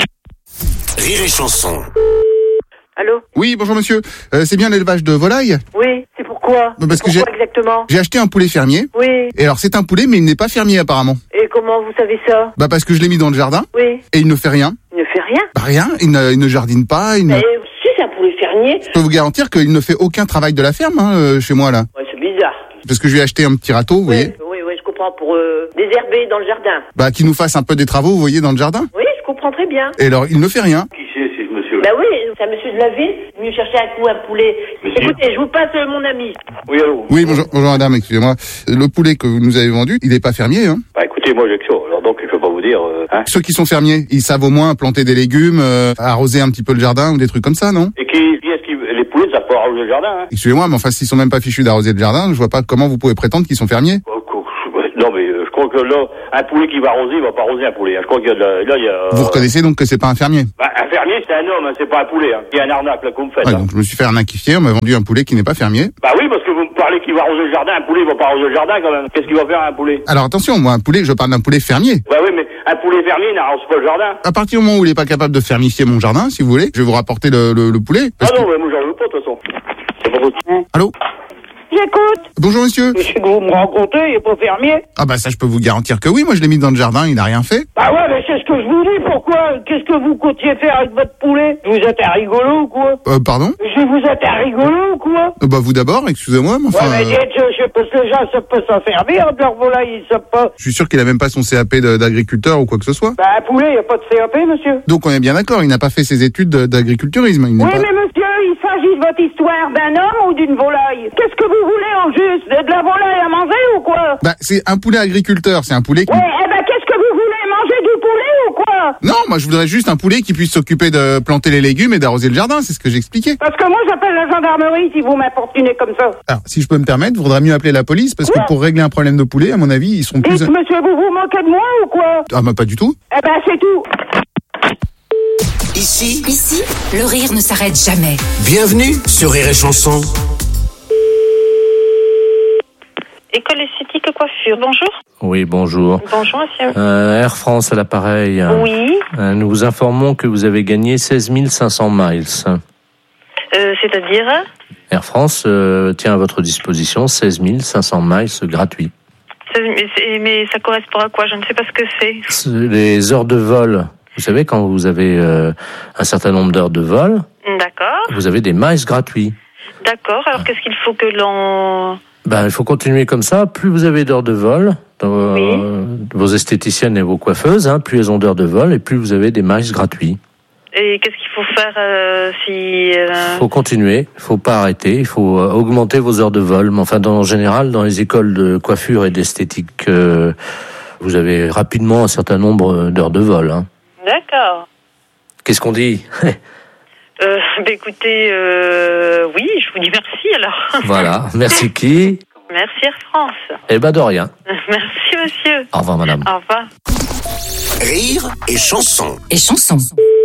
C: Rire et chanson.
A: Allô?
D: Oui, bonjour monsieur. C'est bien l'élevage de volailles?
A: Oui, c'est pourquoi?
D: Parce que
A: pourquoi exactement?
D: J'ai acheté un poulet fermier.
A: Oui.
D: Et alors c'est un poulet, mais il n'est pas fermier apparemment.
A: Et comment vous savez ça?
D: Bah parce que je l'ai mis dans le jardin.
A: Oui.
D: Et il ne fait rien.
A: Il ne fait rien?
D: Bah rien, il ne jardine pas.
A: Si c'est un poulet fermier.
D: Je peux vous garantir qu'il ne fait aucun travail de la ferme chez moi là.
A: Ouais, c'est bizarre.
D: Parce que je lui ai acheté un petit râteau, vous voyez.
A: Oui, je comprends, pour désherber dans le jardin.
D: Bah qu'il nous fasse un peu des travaux, vous voyez, dans le jardin.
A: Oui, je comprends très bien.
D: Et alors il ne fait rien.
L: Qui c'est ce monsieur-là?
A: Bah oui, c'est un monsieur de la ville, venu chercher un poulet. Monsieur. Écoutez, je vous passe mon ami.
L: Oui, allô?
D: Oui, bonjour madame, excusez-moi. Le poulet que vous nous avez vendu, il n'est pas fermier, hein.
L: Bah écoutez, moi j'ai que ça. Alors donc, je peux pas vous dire, hein.
D: Ceux qui sont fermiers, ils savent au moins planter des légumes, arroser un petit peu le jardin ou des trucs comme ça, non?
L: Et qui est-ce qui... Les poulets, ça peut arroser le jardin, hein.
D: Excusez-moi, mais enfin, s'ils sont même pas fichus d'arroser le jardin, je vois pas comment vous pouvez prétendre qu'ils sont fermiers.
L: Non, mais je crois que là, un poulet qui va arroser, il va pas arroser un poulet. Je crois qu'il y a là, il y a...
D: Vous reconnaissez donc que c'est pas un fermier?
L: Bah, un fermier, c'est un homme, hein, c'est pas un poulet, hein. Il y a un arnaque, là, que vous me faites.
D: Ouais,
L: hein.
D: donc je me suis fait arnaquifier, on m'a vendu un poulet qui n'est pas fermier.
L: Bah oui, parce que vous me parlez qu'il va arroser le jardin, un poulet, il va pas arroser le jardin, quand même. Qu'est-ce qu'il va faire, un poulet?
D: Alors attention, moi, un poulet, je parle d'un poulet fermier.
L: Bah oui, mais un poulet fermier n'arrose pas le jardin.
D: À partir du moment où il est pas capable de fermifier mon jardin, si vous voulez, je vais vous rapporter le poulet.
L: Ah non, mais moi, j'en veux pas, de toute façon. C'est pas possible.
D: Allô?
A: J'écoute.
D: Bonjour monsieur.
A: Monsieur que vous me rencontrez, il est pas fermier?
D: Ah bah ça je peux vous garantir que oui, moi je l'ai mis dans le jardin, il a rien fait.
A: Bah ouais, mais c'est ce que je vous dis, pourquoi? Qu'est-ce que vous comptiez faire avec votre poulet? Vous êtes un rigolo ou quoi?
D: Pardon?
A: Vous êtes un rigolo ou quoi?
D: Bah vous d'abord, excusez-moi, mais enfin...
A: Ouais, mais je parce que les gens savent pas s'en servir de leur volaille, ils savent pas.
D: Je suis sûr qu'il a même pas son CAP d'agriculteur ou quoi que ce soit.
A: Bah un poulet, y a pas de CAP, monsieur.
D: Donc on est bien d'accord, il n'a pas fait ses études d'agriculturisme.
A: Oui, mais monsieur, il s'agit de votre histoire d'un homme ou d'une volaille? Qu'est-ce que vous voulez en juste? De la volaille à manger ou quoi?
D: Bah c'est un poulet agriculteur, c'est un poulet qui...
A: Ouais, qu'est-ce que vous voulez? Manger du poulet ou quoi?
D: Non, moi je voudrais juste un poulet qui puisse s'occuper de planter les légumes et d'arroser le jardin, c'est ce que j'expliquais.
A: Parce que moi j'appelle la gendarmerie si vous m'importunez comme ça.
D: Alors, si je peux me permettre, il faudra mieux appeler la police, parce que pour régler un problème de poulet, à mon avis, ils seront plus...
A: Dites, monsieur, vous vous moquez de moi ou quoi?
D: Ah bah pas du tout.
A: Eh ben c'est tout.
R: Ici, le rire ne s'arrête jamais.
C: Bienvenue sur Rire et Chanson.
J: École esthétique coiffure, bonjour.
K: Oui, bonjour.
J: Bonjour, monsieur.
K: Air France à l'appareil.
J: Oui.
K: Nous vous informons que vous avez gagné 16 500 miles.
J: C'est-à-dire?
K: Air France tient à votre disposition 16 500 miles gratuits.
J: Mais ça correspond à quoi? Je ne sais pas ce que c'est.
K: Les heures de vol. Vous savez, quand vous avez un certain nombre d'heures de vol,
J: d'accord,
K: vous avez des miles gratuits.
J: D'accord. Alors, qu'est-ce qu'il faut que l'on...
K: Il faut continuer comme ça. Plus vous avez d'heures de vol, vos esthéticiennes et vos coiffeuses, plus elles ont d'heures de vol, et plus vous avez des miles gratuits.
J: Et qu'est-ce qu'il faut faire si...
K: Faut continuer, il faut pas arrêter, il faut augmenter vos heures de vol. Mais enfin, en général, dans les écoles de coiffure et d'esthétique, vous avez rapidement un certain nombre d'heures de vol.
J: D'accord.
K: Qu'est-ce qu'on dit?
J: Écoutez, oui, je vous dis merci alors.
K: Voilà, merci qui?
J: Merci Air France.
K: Eh ben de rien.
J: Merci monsieur.
K: Au revoir madame.
J: Au revoir.
C: Rire et chanson.
R: Et chanson.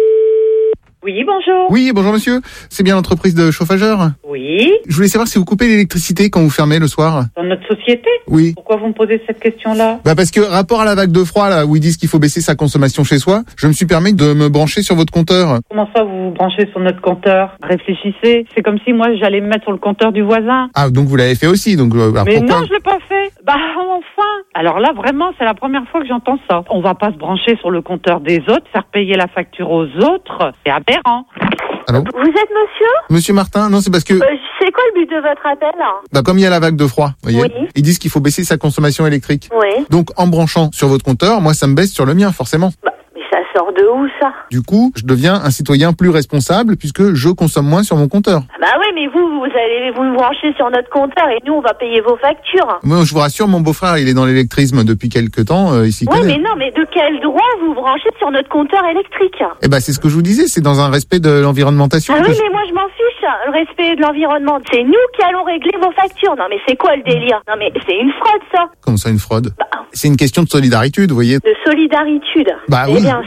A: Oui, bonjour.
D: Oui, bonjour monsieur. C'est bien l'entreprise de chauffageur?
A: Oui.
D: Je voulais savoir si vous coupez l'électricité quand vous fermez le soir.
H: Dans notre société?
D: Oui.
H: Pourquoi vous me posez cette question-là?
D: Parce que rapport à la vague de froid, là, où ils disent qu'il faut baisser sa consommation chez soi, je me suis permis de me brancher sur votre compteur.
H: Comment ça, vous vous branchez sur notre compteur? Réfléchissez. C'est comme si moi, j'allais me mettre sur le compteur du voisin.
D: Ah, donc vous l'avez fait aussi, donc
H: mais
D: pourquoi?
H: non, je l'ai pas fait. Enfin. Alors là, vraiment, c'est la première fois que j'entends ça. On va pas se brancher sur le compteur des autres, faire payer la facture aux autres. C'est aberrant.
D: Allô?
E: Vous êtes monsieur?
D: Monsieur Martin? Non, c'est parce que...
E: C'est quoi le but de votre appel?
D: Comme il y a la vague de froid, vous voyez,
E: oui.
D: Ils disent qu'il faut baisser sa consommation électrique.
E: Oui.
D: Donc, en branchant sur votre compteur, moi, ça me baisse sur le mien, forcément.
E: Mais ça sort de où, ça?
D: Du coup, je deviens un citoyen plus responsable puisque je consomme moins sur mon compteur.
E: Bah oui, mais vous allez vous brancher sur notre compteur et nous, on va payer vos factures.
D: Moi, je vous rassure, mon beau-frère, il est dans l'électrisme depuis quelques temps, il s'y connaît.
E: Oui, mais non, mais de quel droit vous branchez sur notre compteur électrique?
D: C'est ce que je vous disais, c'est dans un respect de l'environnementation.
E: Ah oui, mais moi, je m'en fiche. Le respect de l'environnement, c'est nous qui allons régler vos factures. Non, mais c'est quoi le délire? Non, mais c'est une fraude, ça.
D: Comment ça, une fraude? C'est une question de solidarité, vous voyez.
E: De solidarité.
D: Oui.
E: Bien sûr.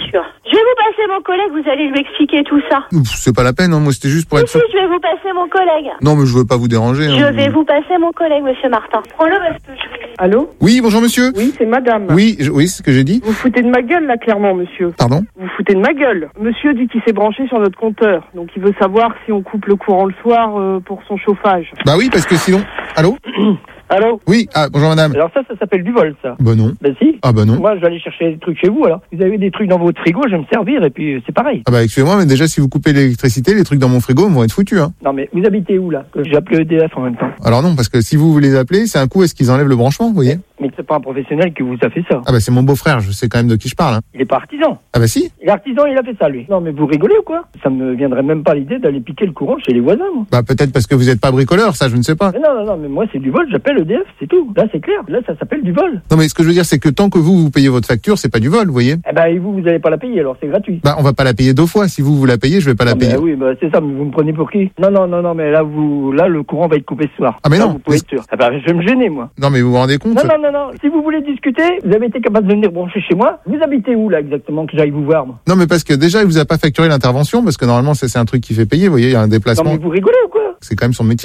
U: Je vais vous passer mon collègue, vous allez lui expliquer tout ça.
D: C'est pas la peine, hein. Moi c'était juste pour être sûr.
U: Si, je vais vous passer mon collègue.
D: Non, mais je veux pas vous déranger.
U: Je vais vous passer mon collègue, monsieur Martin. Prends-le parce que je vais...
V: Allô?
D: Oui, bonjour monsieur.
V: Oui, c'est madame.
D: Oui, oui, c'est ce que j'ai dit.
V: Vous foutez de ma gueule là, clairement, monsieur.
D: Pardon?
V: Vous foutez de ma gueule. Monsieur dit qu'il s'est branché sur notre compteur, donc il veut savoir si on coupe le courant le soir pour son chauffage.
D: Bah oui, parce que sinon... Allô?
V: Allô?
D: Oui, bonjour madame.
V: Alors ça s'appelle du vol, ça.
D: Bah non.
V: Bah si.
D: Ah bah non.
V: Moi, je vais aller chercher des trucs chez vous, alors. Vous avez des trucs dans votre frigo, je vais me servir, et puis c'est pareil.
D: Ah bah excusez-moi, mais déjà, si vous coupez l'électricité, les trucs dans mon frigo vont être foutus, hein.
V: Non mais, vous habitez où, là? Que j'ai appelé EDF en même temps.
D: Alors non, parce que si vous les appelez, c'est un coup, est-ce qu'ils enlèvent le branchement, vous voyez?
V: Mais c'est pas un professionnel qui vous a fait ça.
D: Ah bah c'est mon beau-frère, je sais quand même de qui je parle, hein.
V: Il est pas artisan.
D: Ah bah si.
V: Il est artisan, il a fait ça, lui. Non mais vous rigolez ou quoi? Ça me viendrait même pas l'idée d'aller piquer le courant chez les voisins, moi.
D: Bah peut-être parce que vous êtes pas bricoleur, ça je ne sais pas.
V: Mais non, mais moi c'est du vol, j'appelle EDF, c'est tout. Là c'est clair, là ça s'appelle du vol.
D: Non mais ce que je veux dire, c'est que tant que vous payez votre facture, c'est pas du vol, vous voyez?
V: Eh ben et vous allez pas la payer, alors c'est gratuit.
D: Bah on va pas la payer 2 fois, si vous la payez, je vais pas la payer.
V: Bah oui, bah c'est ça, mais vous me prenez pour qui? Non, mais là le courant va être coupé ce soir.
D: Ah mais
V: là,
D: non.
V: Vous pouvez être sûr. Ah bah je vais me gêner, moi.
D: Non mais vous vous rendez compte?
V: Non, si vous voulez discuter, vous avez été capable de venir brancher chez moi. Vous habitez où, là, exactement, que j'aille vous voir, moi?
D: Non mais parce que déjà, il vous a pas facturé l'intervention, parce que normalement c'est un truc qui fait payer, vous voyez, il y a un déplacement.
V: Non mais vous rigolez ou quoi?
D: C'est quand même son métier.